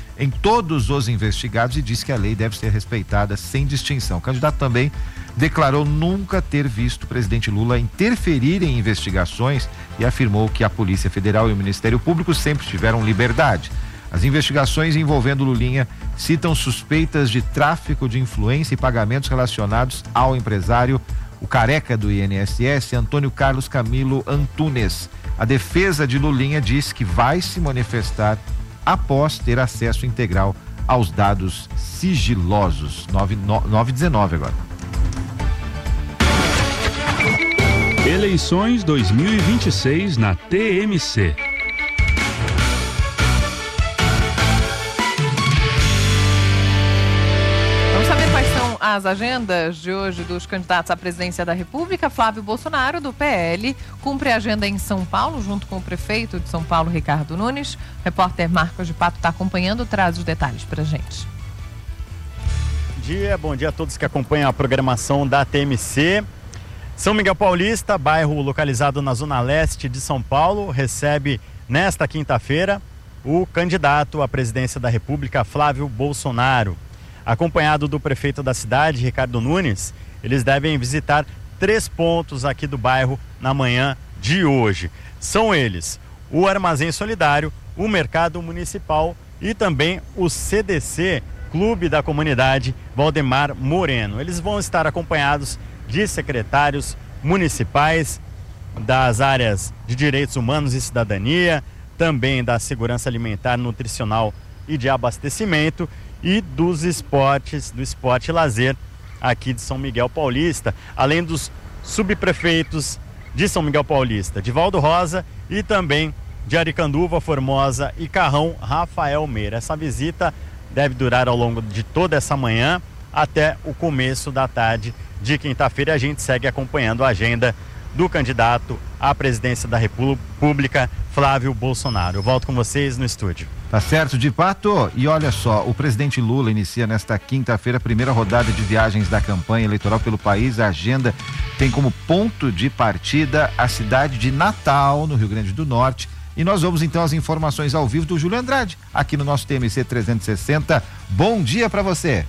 em todos os investigados e disse que a lei deve ser respeitada sem distinção. O candidato também declarou nunca ter visto o presidente Lula interferir em investigações e afirmou que a Polícia Federal e o Ministério Público sempre tiveram liberdade. As investigações envolvendo Lulinha citam suspeitas de tráfico de influência e pagamentos relacionados ao empresário, o careca do I N S S, Antônio Carlos Camilo Antunes. A defesa de Lulinha diz que vai se manifestar após ter acesso integral aos dados sigilosos. nove e dezenove agora. Eleições dois mil e vinte e seis na T M C. Vamos saber quais são as agendas de hoje dos candidatos à presidência da República. Flávio Bolsonaro, do P L, cumpre a agenda em São Paulo, junto com o prefeito de São Paulo, Ricardo Nunes. O repórter Marcos de Pato está acompanhando, traz os detalhes para a gente. Bom dia, bom dia a todos que acompanham a programação da T M C. São Miguel Paulista, bairro localizado na zona leste de São Paulo, recebe nesta quinta-feira o candidato à presidência da República, Flávio Bolsonaro. Acompanhado do prefeito da cidade, Ricardo Nunes, eles devem visitar três pontos aqui do bairro na manhã de hoje. São eles o Armazém Solidário, o Mercado Municipal e também o C D C, Clube da Comunidade Valdemar Moreno. Eles vão estar acompanhados de secretários municipais das áreas de Direitos Humanos e Cidadania, também da Segurança Alimentar, Nutricional e de Abastecimento e dos esportes, do esporte e lazer aqui de São Miguel Paulista, além dos subprefeitos de São Miguel Paulista, Divaldo Rosa, e também de Aricanduva, Formosa e Carrão, Rafael Meira. Essa visita deve durar ao longo de toda essa manhã até o começo da tarde de quinta-feira. A gente segue acompanhando a agenda do candidato à presidência da República, Flávio Bolsonaro. Eu volto com vocês no estúdio. Tá certo, de Pato. E olha só, o presidente Lula inicia nesta quinta-feira a primeira rodada de viagens da campanha eleitoral pelo país. A agenda tem como ponto de partida a cidade de Natal, no Rio Grande do Norte. E nós vamos então às informações ao vivo do Júlio Andrade, aqui no nosso T M C trezentos e sessenta. Bom dia para você.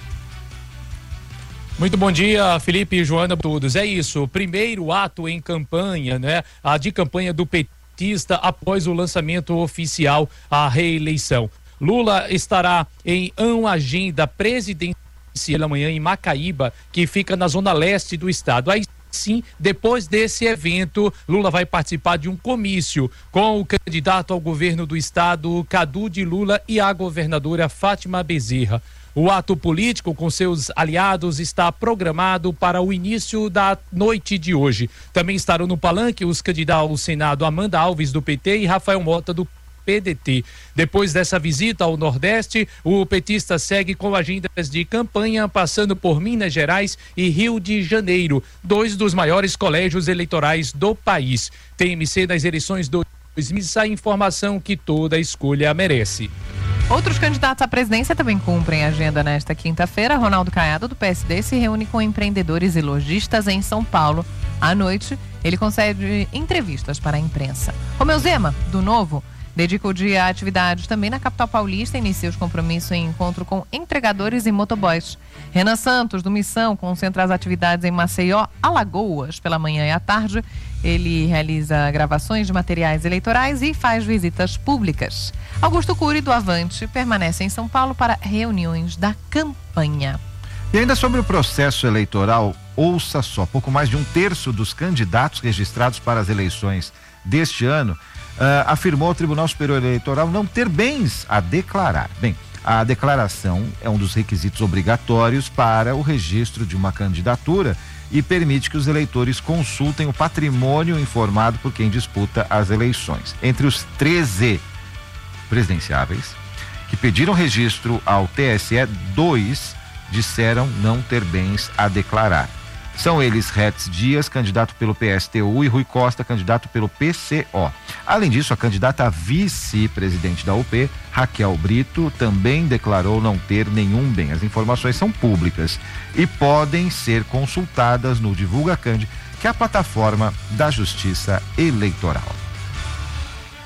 Muito bom dia, Felipe e Joana, todos. É isso, primeiro ato em campanha, né? A de campanha do petista após o lançamento oficial à reeleição. Lula estará em uma agenda presidencial amanhã em Macaíba, que fica na zona leste do estado. Aí sim, depois desse evento, Lula vai participar de um comício com o candidato ao governo do estado, Cadu de Lula, e a governadora Fátima Bezerra. O ato político com seus aliados está programado para o início da noite de hoje. Também estarão no palanque os candidatos ao Senado Amanda Alves, do P T, e Rafael Mota, do P D T. Depois dessa visita ao Nordeste, o petista segue com agendas de campanha, passando por Minas Gerais e Rio de Janeiro, dois dos maiores colégios eleitorais do país. T M C das eleições dois mil e vinte, a informação que toda escolha merece. Outros candidatos à presidência também cumprem a agenda nesta quinta-feira. Ronaldo Caiado, do P S D, se reúne com empreendedores e lojistas em São Paulo. À noite, ele concede entrevistas para a imprensa. Romeu Zema, do Novo, dedica o dia a atividades também na capital paulista e inicia os compromissos em encontro com entregadores e motoboys. Renan Santos, do Missão, concentra as atividades em Maceió, Alagoas, pela manhã e à tarde. Ele realiza gravações de materiais eleitorais e faz visitas públicas. Augusto Cury, do Avante, permanece em São Paulo para reuniões da campanha. E ainda sobre o processo eleitoral, ouça só, pouco mais de um terço dos candidatos registrados para as eleições deste ano Uh, afirmou ao Tribunal Superior Eleitoral não ter bens a declarar. Bem, a declaração é um dos requisitos obrigatórios para o registro de uma candidatura e permite que os eleitores consultem o patrimônio informado por quem disputa as eleições. Entre os treze presidenciáveis que pediram registro ao T S E, dois disseram não ter bens a declarar. São eles Retz Dias, candidato pelo P S T U, e Rui Costa, candidato pelo P C O. Além disso, a candidata a vice-presidente da U P, Raquel Brito, também declarou não ter nenhum bem. As informações são públicas e podem ser consultadas no Divulga Cand, que é a plataforma da Justiça Eleitoral.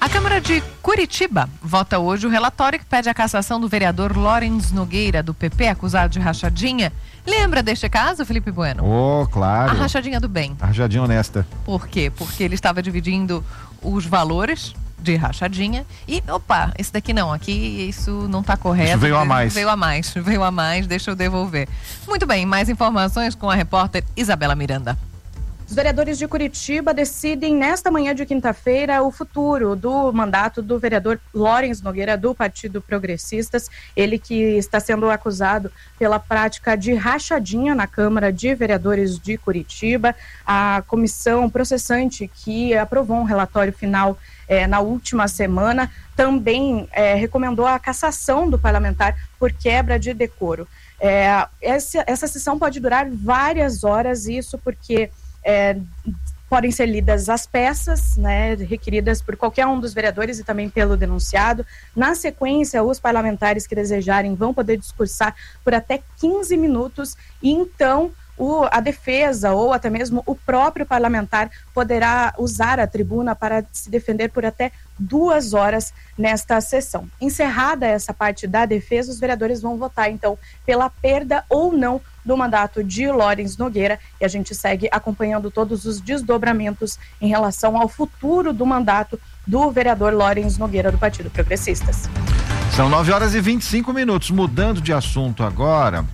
A Câmara de Curitiba vota hoje o relatório que pede a cassação do vereador Lawrence Nogueira, do P P, acusado de rachadinha. Lembra deste caso, Felipe Bueno? Oh, claro. A rachadinha do bem. A rachadinha honesta. Por quê? Porque ele estava dividindo os valores de rachadinha e, opa, esse daqui não, aqui isso não está correto. Isso veio a mais. Veio a mais, veio a mais, deixa eu devolver. Muito bem, mais informações com a repórter Isabela Miranda. Os vereadores de Curitiba decidem nesta manhã de quinta-feira o futuro do mandato do vereador Lawrence Nogueira, do Partido Progressistas, ele que está sendo acusado pela prática de rachadinha na Câmara de Vereadores de Curitiba. A comissão processante que aprovou um relatório final eh, na última semana também eh, recomendou a cassação do parlamentar por quebra de decoro. Eh, essa, essa sessão pode durar várias horas, isso porque É, podem ser lidas as peças, né, requeridas por qualquer um dos vereadores e também pelo denunciado. Na sequência, os parlamentares que desejarem vão poder discursar por até quinze minutos e então o, a defesa ou até mesmo o próprio parlamentar poderá usar a tribuna para se defender por até duas horas nesta sessão. Encerrada essa parte da defesa, os vereadores vão votar então pela perda ou não do mandato de Lawrence Nogueira e a gente segue acompanhando todos os desdobramentos em relação ao futuro do mandato do vereador Lawrence Nogueira do Partido Progressistas. São nove horas e vinte e cinco minutos. Mudando de assunto agora,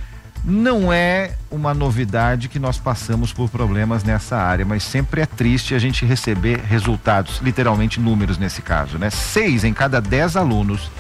não é uma novidade que nós passamos por problemas nessa área, mas sempre é triste a gente receber resultados, literalmente números nesse caso, né? Seis em cada dez alunos,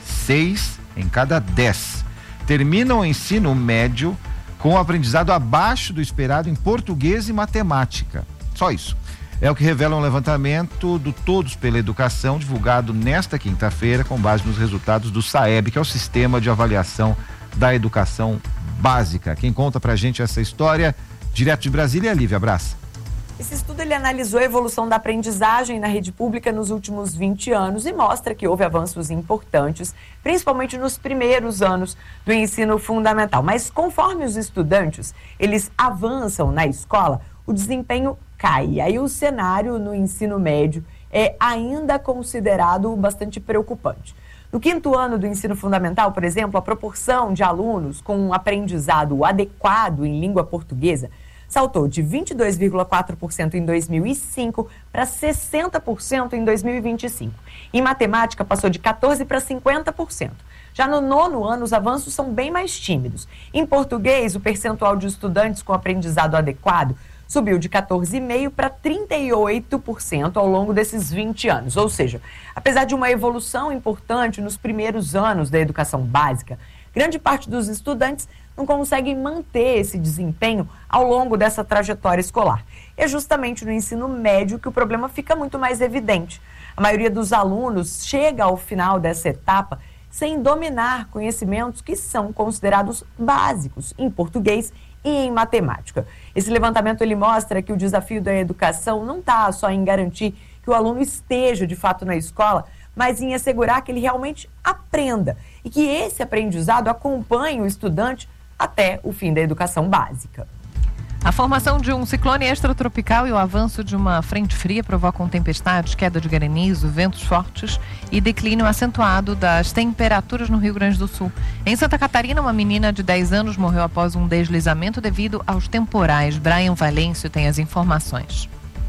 seis em cada dez terminam o ensino médio com o aprendizado abaixo do esperado em português e matemática. Só isso. É o que revela um levantamento do Todos pela Educação, divulgado nesta quinta-feira, com base nos resultados do SAEB, que é o Sistema de Avaliação da Educação Básica. Quem conta pra gente essa história, direto de Brasília, é a Lívia Brás. Esse estudo ele analisou a evolução da aprendizagem na rede pública nos últimos vinte anos e mostra que houve avanços importantes, principalmente nos primeiros anos do ensino fundamental. Mas conforme os estudantes eles avançam na escola, o desempenho cai. Aí o cenário no ensino médio é ainda considerado bastante preocupante. No quinto ano do ensino fundamental, por exemplo, a proporção de alunos com um aprendizado adequado em língua portuguesa saltou de vinte e dois vírgula quatro por cento em dois mil e cinco para sessenta por cento em dois mil e vinte e cinco. Em matemática, passou de quatorze por cento para cinquenta por cento. Já no nono ano, os avanços são bem mais tímidos. Em português, o percentual de estudantes com aprendizado adequado subiu de quatorze vírgula cinco por cento para trinta e oito por cento ao longo desses vinte anos. Ou seja, apesar de uma evolução importante nos primeiros anos da educação básica, grande parte dos estudantes não conseguem manter esse desempenho ao longo dessa trajetória escolar. E é justamente no ensino médio que o problema fica muito mais evidente. A maioria dos alunos chega ao final dessa etapa sem dominar conhecimentos que são considerados básicos em português e em matemática. Esse levantamento ele mostra que o desafio da educação não está só em garantir que o aluno esteja de fato na escola, mas em assegurar que ele realmente aprenda e que esse aprendizado acompanhe o estudante até o fim da educação básica. A formação de um ciclone extratropical e o avanço de uma frente fria provocam tempestades, queda de granizo, ventos fortes e declínio acentuado das temperaturas no Rio Grande do Sul. Em Santa Catarina, uma menina de dez anos morreu após um deslizamento devido aos temporais. Brian Valêncio tem as informações.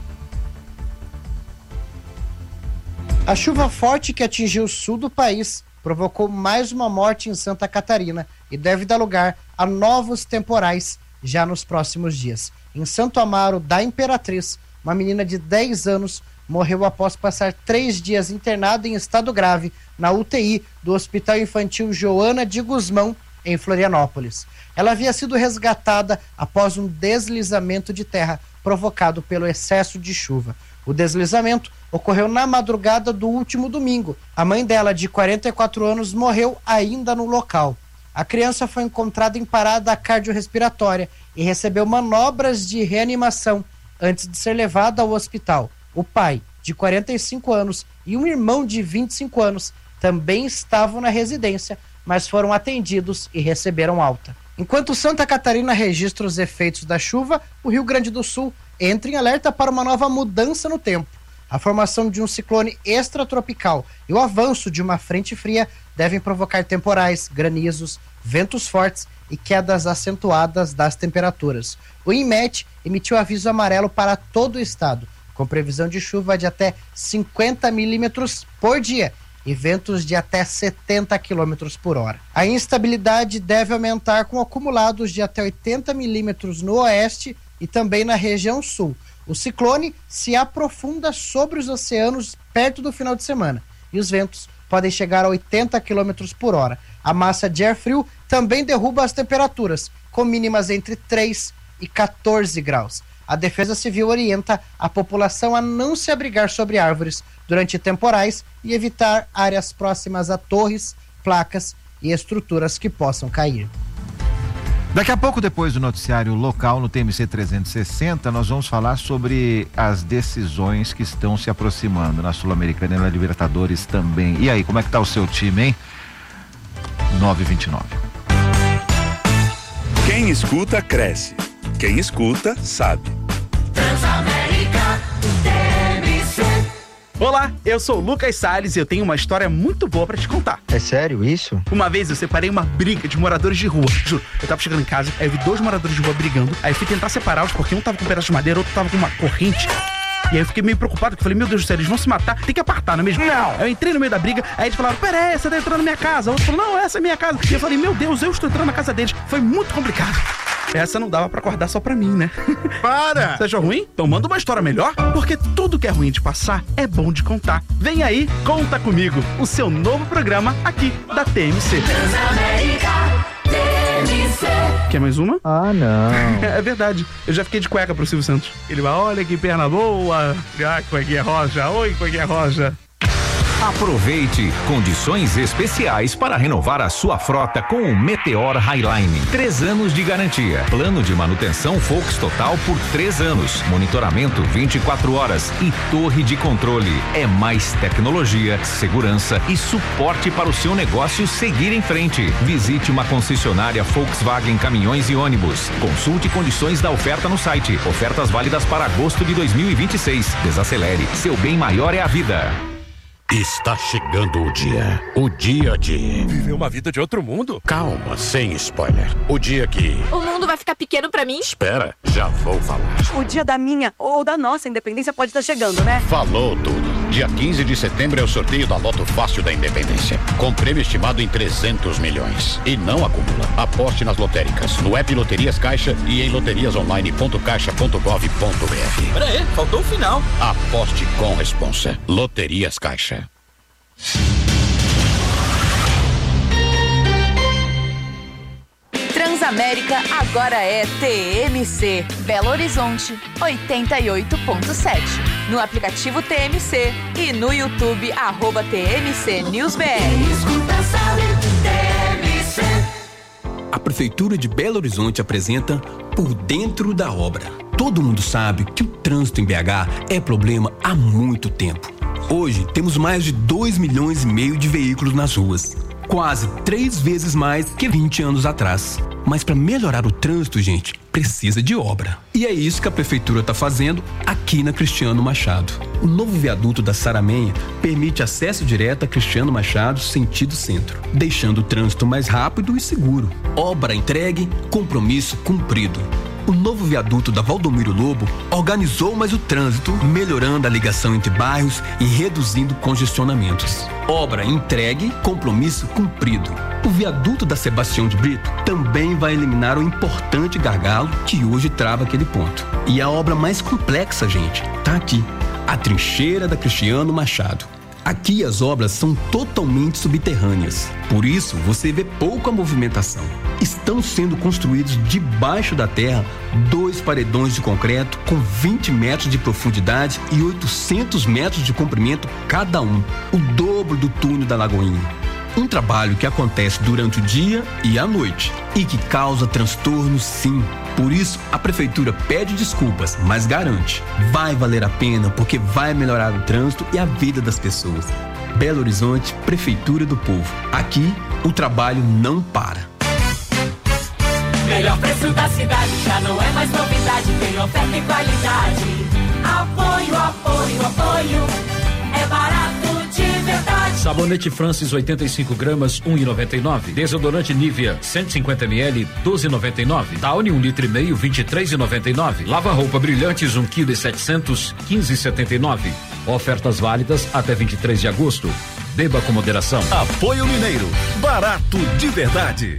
A chuva forte que atingiu o sul do país provocou mais uma morte em Santa Catarina e deve dar lugar a novos temporais já nos próximos dias. Em Santo Amaro da Imperatriz, uma menina de dez anos morreu após passar três dias internada em estado grave na U T I do Hospital Infantil Joana de Guzmão, em Florianópolis. Ela havia sido resgatada após um deslizamento de terra provocado pelo excesso de chuva. O deslizamento ocorreu na madrugada do último domingo. A mãe dela, de quarenta e quatro anos, morreu ainda no local. A criança foi encontrada em parada cardiorrespiratória e recebeu manobras de reanimação antes de ser levada ao hospital. O pai, de quarenta e cinco anos, e um irmão de vinte e cinco anos também estavam na residência, mas foram atendidos e receberam alta. Enquanto Santa Catarina registra os efeitos da chuva, o Rio Grande do Sul entra em alerta para uma nova mudança no tempo. A formação de um ciclone extratropical e o avanço de uma frente fria devem provocar temporais, granizos, ventos fortes e quedas acentuadas das temperaturas. O INMET emitiu aviso amarelo para todo o estado, com previsão de chuva de até cinquenta milímetros por dia e ventos de até setenta quilômetros por hora. A instabilidade deve aumentar com acumulados de até oitenta milímetros no oeste e também na região sul. O ciclone se aprofunda sobre os oceanos perto do final de semana e os ventos podem chegar a oitenta quilômetros por hora. A massa de ar frio também derruba as temperaturas, com mínimas entre três e quatorze graus. A Defesa Civil orienta a população a não se abrigar sobre árvores durante temporais e evitar áreas próximas a torres, placas e estruturas que possam cair. Daqui a pouco, depois do noticiário local no T M C trezentos e sessenta, nós vamos falar sobre as decisões que estão se aproximando na Sul-Americana e na Libertadores também. E aí, como é que tá o seu time, hein? nove e vinte e nove. Quem escuta, cresce. Quem escuta, sabe. Transamérica T M C. Olá, eu sou o Lucas Salles e eu tenho uma história muito boa pra te contar. É sério isso? Uma vez eu separei uma briga de moradores de rua. Juro, eu tava chegando em casa, aí eu vi dois moradores de rua brigando, aí eu fui tentar separá-los porque um tava com um pedaço de madeira, outro tava com uma corrente. E aí eu fiquei meio preocupado, porque eu falei, meu Deus do céu, eles vão se matar, tem que apartar, não é mesmo? Não! Eu entrei no meio da briga, aí eles falaram, pera aí, você tá entrando na minha casa. O outro falou, não, essa é minha casa. E eu falei, meu Deus, eu estou entrando na casa deles. Foi muito complicado. Essa não dava pra acordar só pra mim, né? Para! Você achou ruim? Então manda uma história melhor, porque tudo que é ruim de passar é bom de contar. Vem aí, Conta Comigo, o seu novo programa aqui da T M C. Transamérica T M C. Quer mais uma? Ah, não. É verdade, eu já fiquei de cueca pro Silvio Santos. Ele vai, olha que perna boa. Ah, cuequinha roja, oi, cuequinha roja. Aproveite condições especiais para renovar a sua frota com o Meteor Highline. Três anos de garantia. Plano de manutenção Volks Total por três anos. Monitoramento vinte e quatro horas e torre de controle. É mais tecnologia, segurança e suporte para o seu negócio seguir em frente. Visite uma concessionária Volkswagen Caminhões e Ônibus. Consulte condições da oferta no site. Ofertas válidas para agosto de dois mil e vinte e seis. Desacelere. Seu bem maior é a vida. Está chegando o dia. O dia de... Viver uma vida de outro mundo? Calma, sem spoiler. O dia que... O mundo vai ficar pequeno pra mim? Espera, já vou falar. O dia da minha ou da nossa independência pode estar chegando, né? Falou tudo. Dia quinze de setembro é o sorteio da Loto Fácil da Independência. Com prêmio estimado em trezentos milhões. E não acumula. Aposte nas lotéricas, no app Loterias Caixa e em loterias online ponto caixa ponto gov ponto br. Pera aí, faltou o final. Aposte com responsa. Loterias Caixa. Transamérica agora é T M C. Belo Horizonte, oitenta e oito ponto sete. No aplicativo T M C e no YouTube, arroba T M C News B R. A Prefeitura de Belo Horizonte apresenta Por Dentro da Obra. Todo mundo sabe que o trânsito em B H é problema há muito tempo. Hoje, temos mais de dois milhões e meio de veículos nas ruas. Quase três vezes mais que vinte anos atrás. Mas para melhorar o trânsito, gente, precisa de obra. E é isso que a Prefeitura está fazendo aqui na Cristiano Machado. O novo viaduto da Saramenha permite acesso direto a Cristiano Machado, sentido centro, deixando o trânsito mais rápido e seguro. Obra entregue, compromisso cumprido. O novo viaduto da Valdomiro Lobo organizou mais o trânsito, melhorando a ligação entre bairros e reduzindo congestionamentos. Obra entregue, compromisso cumprido. O viaduto da Sebastião de Brito também vai eliminar o importante gargalo que hoje trava aquele ponto. E a obra mais complexa, gente, tá aqui. A trincheira da Cristiano Machado. Aqui as obras são totalmente subterrâneas, por isso você vê pouca movimentação. Estão sendo construídos debaixo da terra dois paredões de concreto com vinte metros de profundidade e oitocentos metros de comprimento cada um, o dobro do túnel da Lagoinha. Um trabalho que acontece durante o dia e à noite e que causa transtorno, sim. Por isso, a Prefeitura pede desculpas, mas garante, vai valer a pena porque vai melhorar o trânsito e a vida das pessoas. Belo Horizonte, Prefeitura do Povo. Aqui, o trabalho não para. Melhor preço da cidade, já não é mais novidade, tem oferta e qualidade. Apoio, apoio, apoio. Sabonete Francis oitenta e cinco gramas, um e noventa e nove. Desodorante Nivea cento e cinquenta mililitros, doze e noventa e nove. Downy um litro e meio, vinte e três e noventa e nove. Lava roupa Brilhantes um quilo e setecentos, quinze e setenta e nove. Ofertas válidas até vinte e três de agosto. Beba com moderação. Apoio Mineiro, barato de verdade.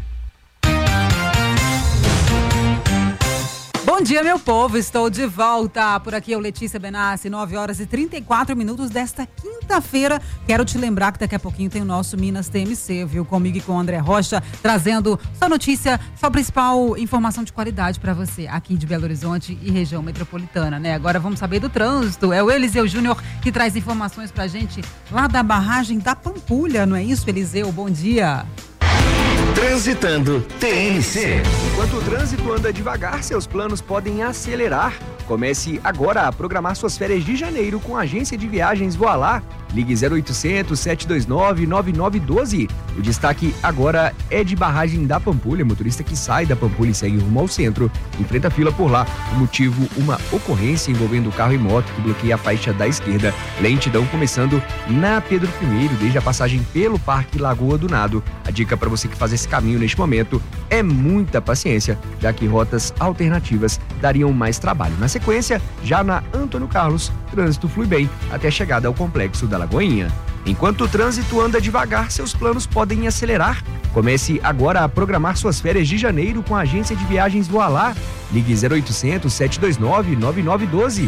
Bom dia, meu povo, estou de volta. Por aqui eu, Letícia Benassi, nove horas e trinta e quatro minutos desta quinta-feira. Quero te lembrar que daqui a pouquinho tem o nosso Minas T M C, viu? Comigo e com o André Rocha, trazendo sua notícia, sua principal informação de qualidade para você aqui de Belo Horizonte e região metropolitana, né? Agora vamos saber do trânsito. É o Eliseu Júnior que traz informações pra gente lá da barragem da Pampulha, não é isso, Eliseu? Bom dia. Transitando T M C. Enquanto o trânsito anda devagar, seus planos podem acelerar. Comece agora a programar suas férias de janeiro com a agência de viagens Voilá. Ligue zero oitocentos, sete dois nove, nove nove um dois. O destaque agora é de barragem da Pampulha. Motorista que sai da Pampulha e segue rumo ao centro enfrenta fila por lá. O motivo, uma ocorrência envolvendo carro e moto que bloqueia a faixa da esquerda. Lentidão começando na Pedro I, desde a passagem pelo Parque Lagoa do Nado. A dica para você que faz esse caminho neste momento é muita paciência, já que rotas alternativas dariam mais trabalho. Na sequência, já na Antônio Carlos, trânsito flui bem até a chegada ao complexo da Lagoinha. Enquanto o trânsito anda devagar, seus planos podem acelerar. Comece agora a programar suas férias de janeiro com a agência de viagens Voilá. Ligue zero oitocentos, sete dois nove, nove nove um dois.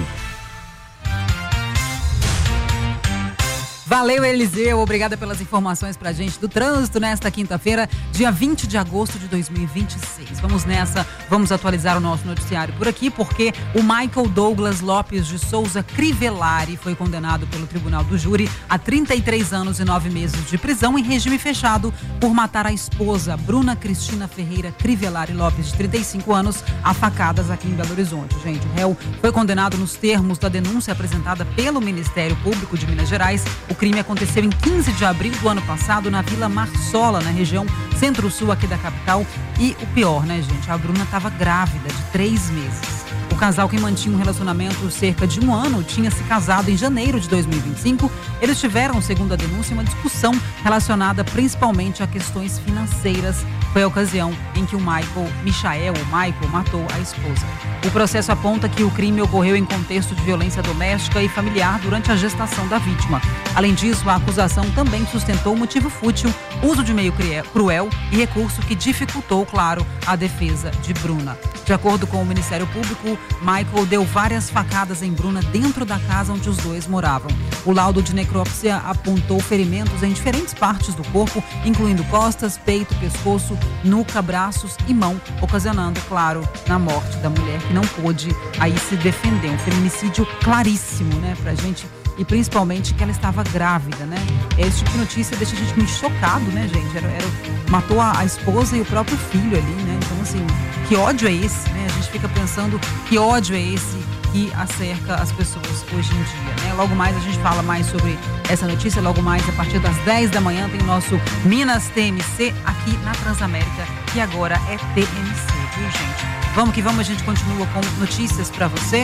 Valeu, Eliseu. Obrigada pelas informações pra gente do trânsito nesta quinta-feira, dia vinte de agosto de dois mil e vinte e seis. Vamos nessa, vamos atualizar o nosso noticiário por aqui, porque o Michael Douglas Lopes de Souza Crivellari foi condenado pelo Tribunal do Júri a trinta e três anos e nove meses de prisão em regime fechado por matar a esposa, Bruna Cristina Ferreira Crivellari Lopes, de trinta e cinco anos, a facadas aqui em Belo Horizonte. Gente, o réu foi condenado nos termos da denúncia apresentada pelo Ministério Público de Minas Gerais. O crime aconteceu em quinze de abril do ano passado na Vila Marsola, na região centro-sul aqui da capital. E o pior, né, gente? A Bruna estava grávida de três meses. O casal, que mantinha um relacionamento cerca de um ano, tinha se casado em janeiro de dois mil e vinte e cinco. Eles tiveram, segundo a denúncia, uma discussão relacionada principalmente a questões financeiras. Foi a ocasião em que o Michael, Michael, o Michael, matou a esposa. O processo aponta que o crime ocorreu em contexto de violência doméstica e familiar durante a gestação da vítima. Além disso, a acusação também sustentou motivo fútil, uso de meio cruel e recurso que dificultou, claro, a defesa de Bruna. De acordo com o Ministério Público, Michael deu várias facadas em Bruna dentro da casa onde os dois moravam. O laudo de necrópsia apontou ferimentos em diferentes partes do corpo, incluindo costas, peito, pescoço, nuca, braços e mão, ocasionando, claro, na morte da mulher, que não pôde aí se defender. Um feminicídio claríssimo, né, pra gente, e principalmente que ela estava grávida, né? Esse tipo de notícia deixa a gente muito chocado, né, gente? Era, era, matou a, a esposa e o próprio filho ali, né? Então, assim, que ódio é esse, né? A gente fica pensando que ódio é esse que acerca as pessoas hoje em dia, né? Logo mais a gente fala mais sobre essa notícia, logo mais a partir das dez da manhã tem o nosso Minas T M C aqui na Transamérica, que agora é T M C, viu, gente? Vamos que vamos, a gente continua com notícias para você.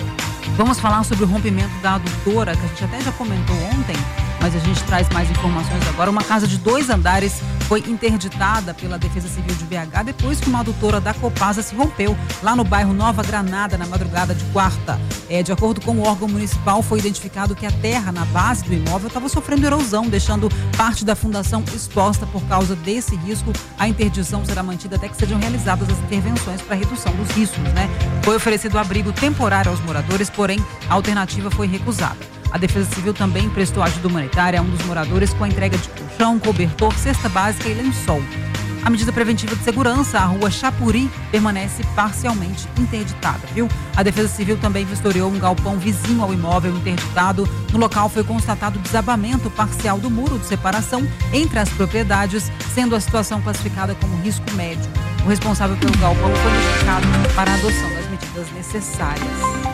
Vamos falar sobre o rompimento da adutora, que a gente até já comentou ontem, mas a gente traz mais informações agora. Uma casa de dois andares foi interditada pela Defesa Civil de B H depois que uma adutora da Copasa se rompeu lá no bairro Nova Granada, na madrugada de quarta. É, de acordo com o órgão municipal, foi identificado que a terra na base do imóvel estava sofrendo erosão, deixando parte da fundação exposta. Por causa desse risco, a interdição será mantida até que sejam realizadas as intervenções para redução dos riscos, né? Foi oferecido abrigo temporário aos moradores, porém a alternativa foi recusada. A Defesa Civil também prestou ajuda humanitária a um dos moradores com a entrega de colchão, cobertor, cesta básica e lençol. A medida preventiva de segurança, a rua Chapuri, permanece parcialmente interditada, viu? A Defesa Civil também vistoriou um galpão vizinho ao imóvel interditado. No local foi constatado desabamento parcial do muro de separação entre as propriedades, sendo a situação classificada como risco médio. O responsável pelo galpão foi notificado para a adoção das medidas necessárias.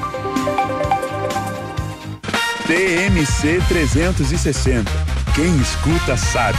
T M C trezentos e sessenta. Quem escuta sabe.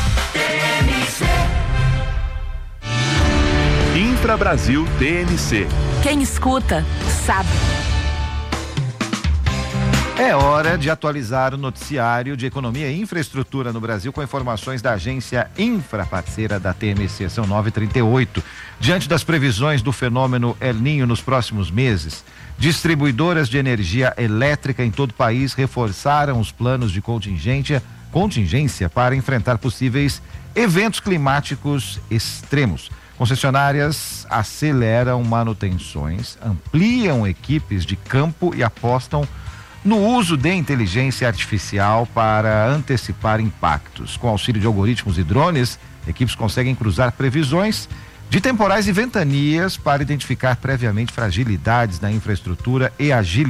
Infra Brasil T M C. Quem escuta sabe. É hora de atualizar o noticiário de economia e infraestrutura no Brasil com informações da agência Infra, parceira da T M C. São nove e trinta e oito. Diante das previsões do fenômeno El Niño nos próximos meses, distribuidoras de energia elétrica em todo o país reforçaram os planos de contingência, contingência para enfrentar possíveis eventos climáticos extremos. Concessionárias aceleram manutenções, ampliam equipes de campo e apostam no uso de inteligência artificial para antecipar impactos. Com auxílio de algoritmos e drones, equipes conseguem cruzar previsões de temporais e ventanias para identificar previamente fragilidades na infraestrutura e agilizar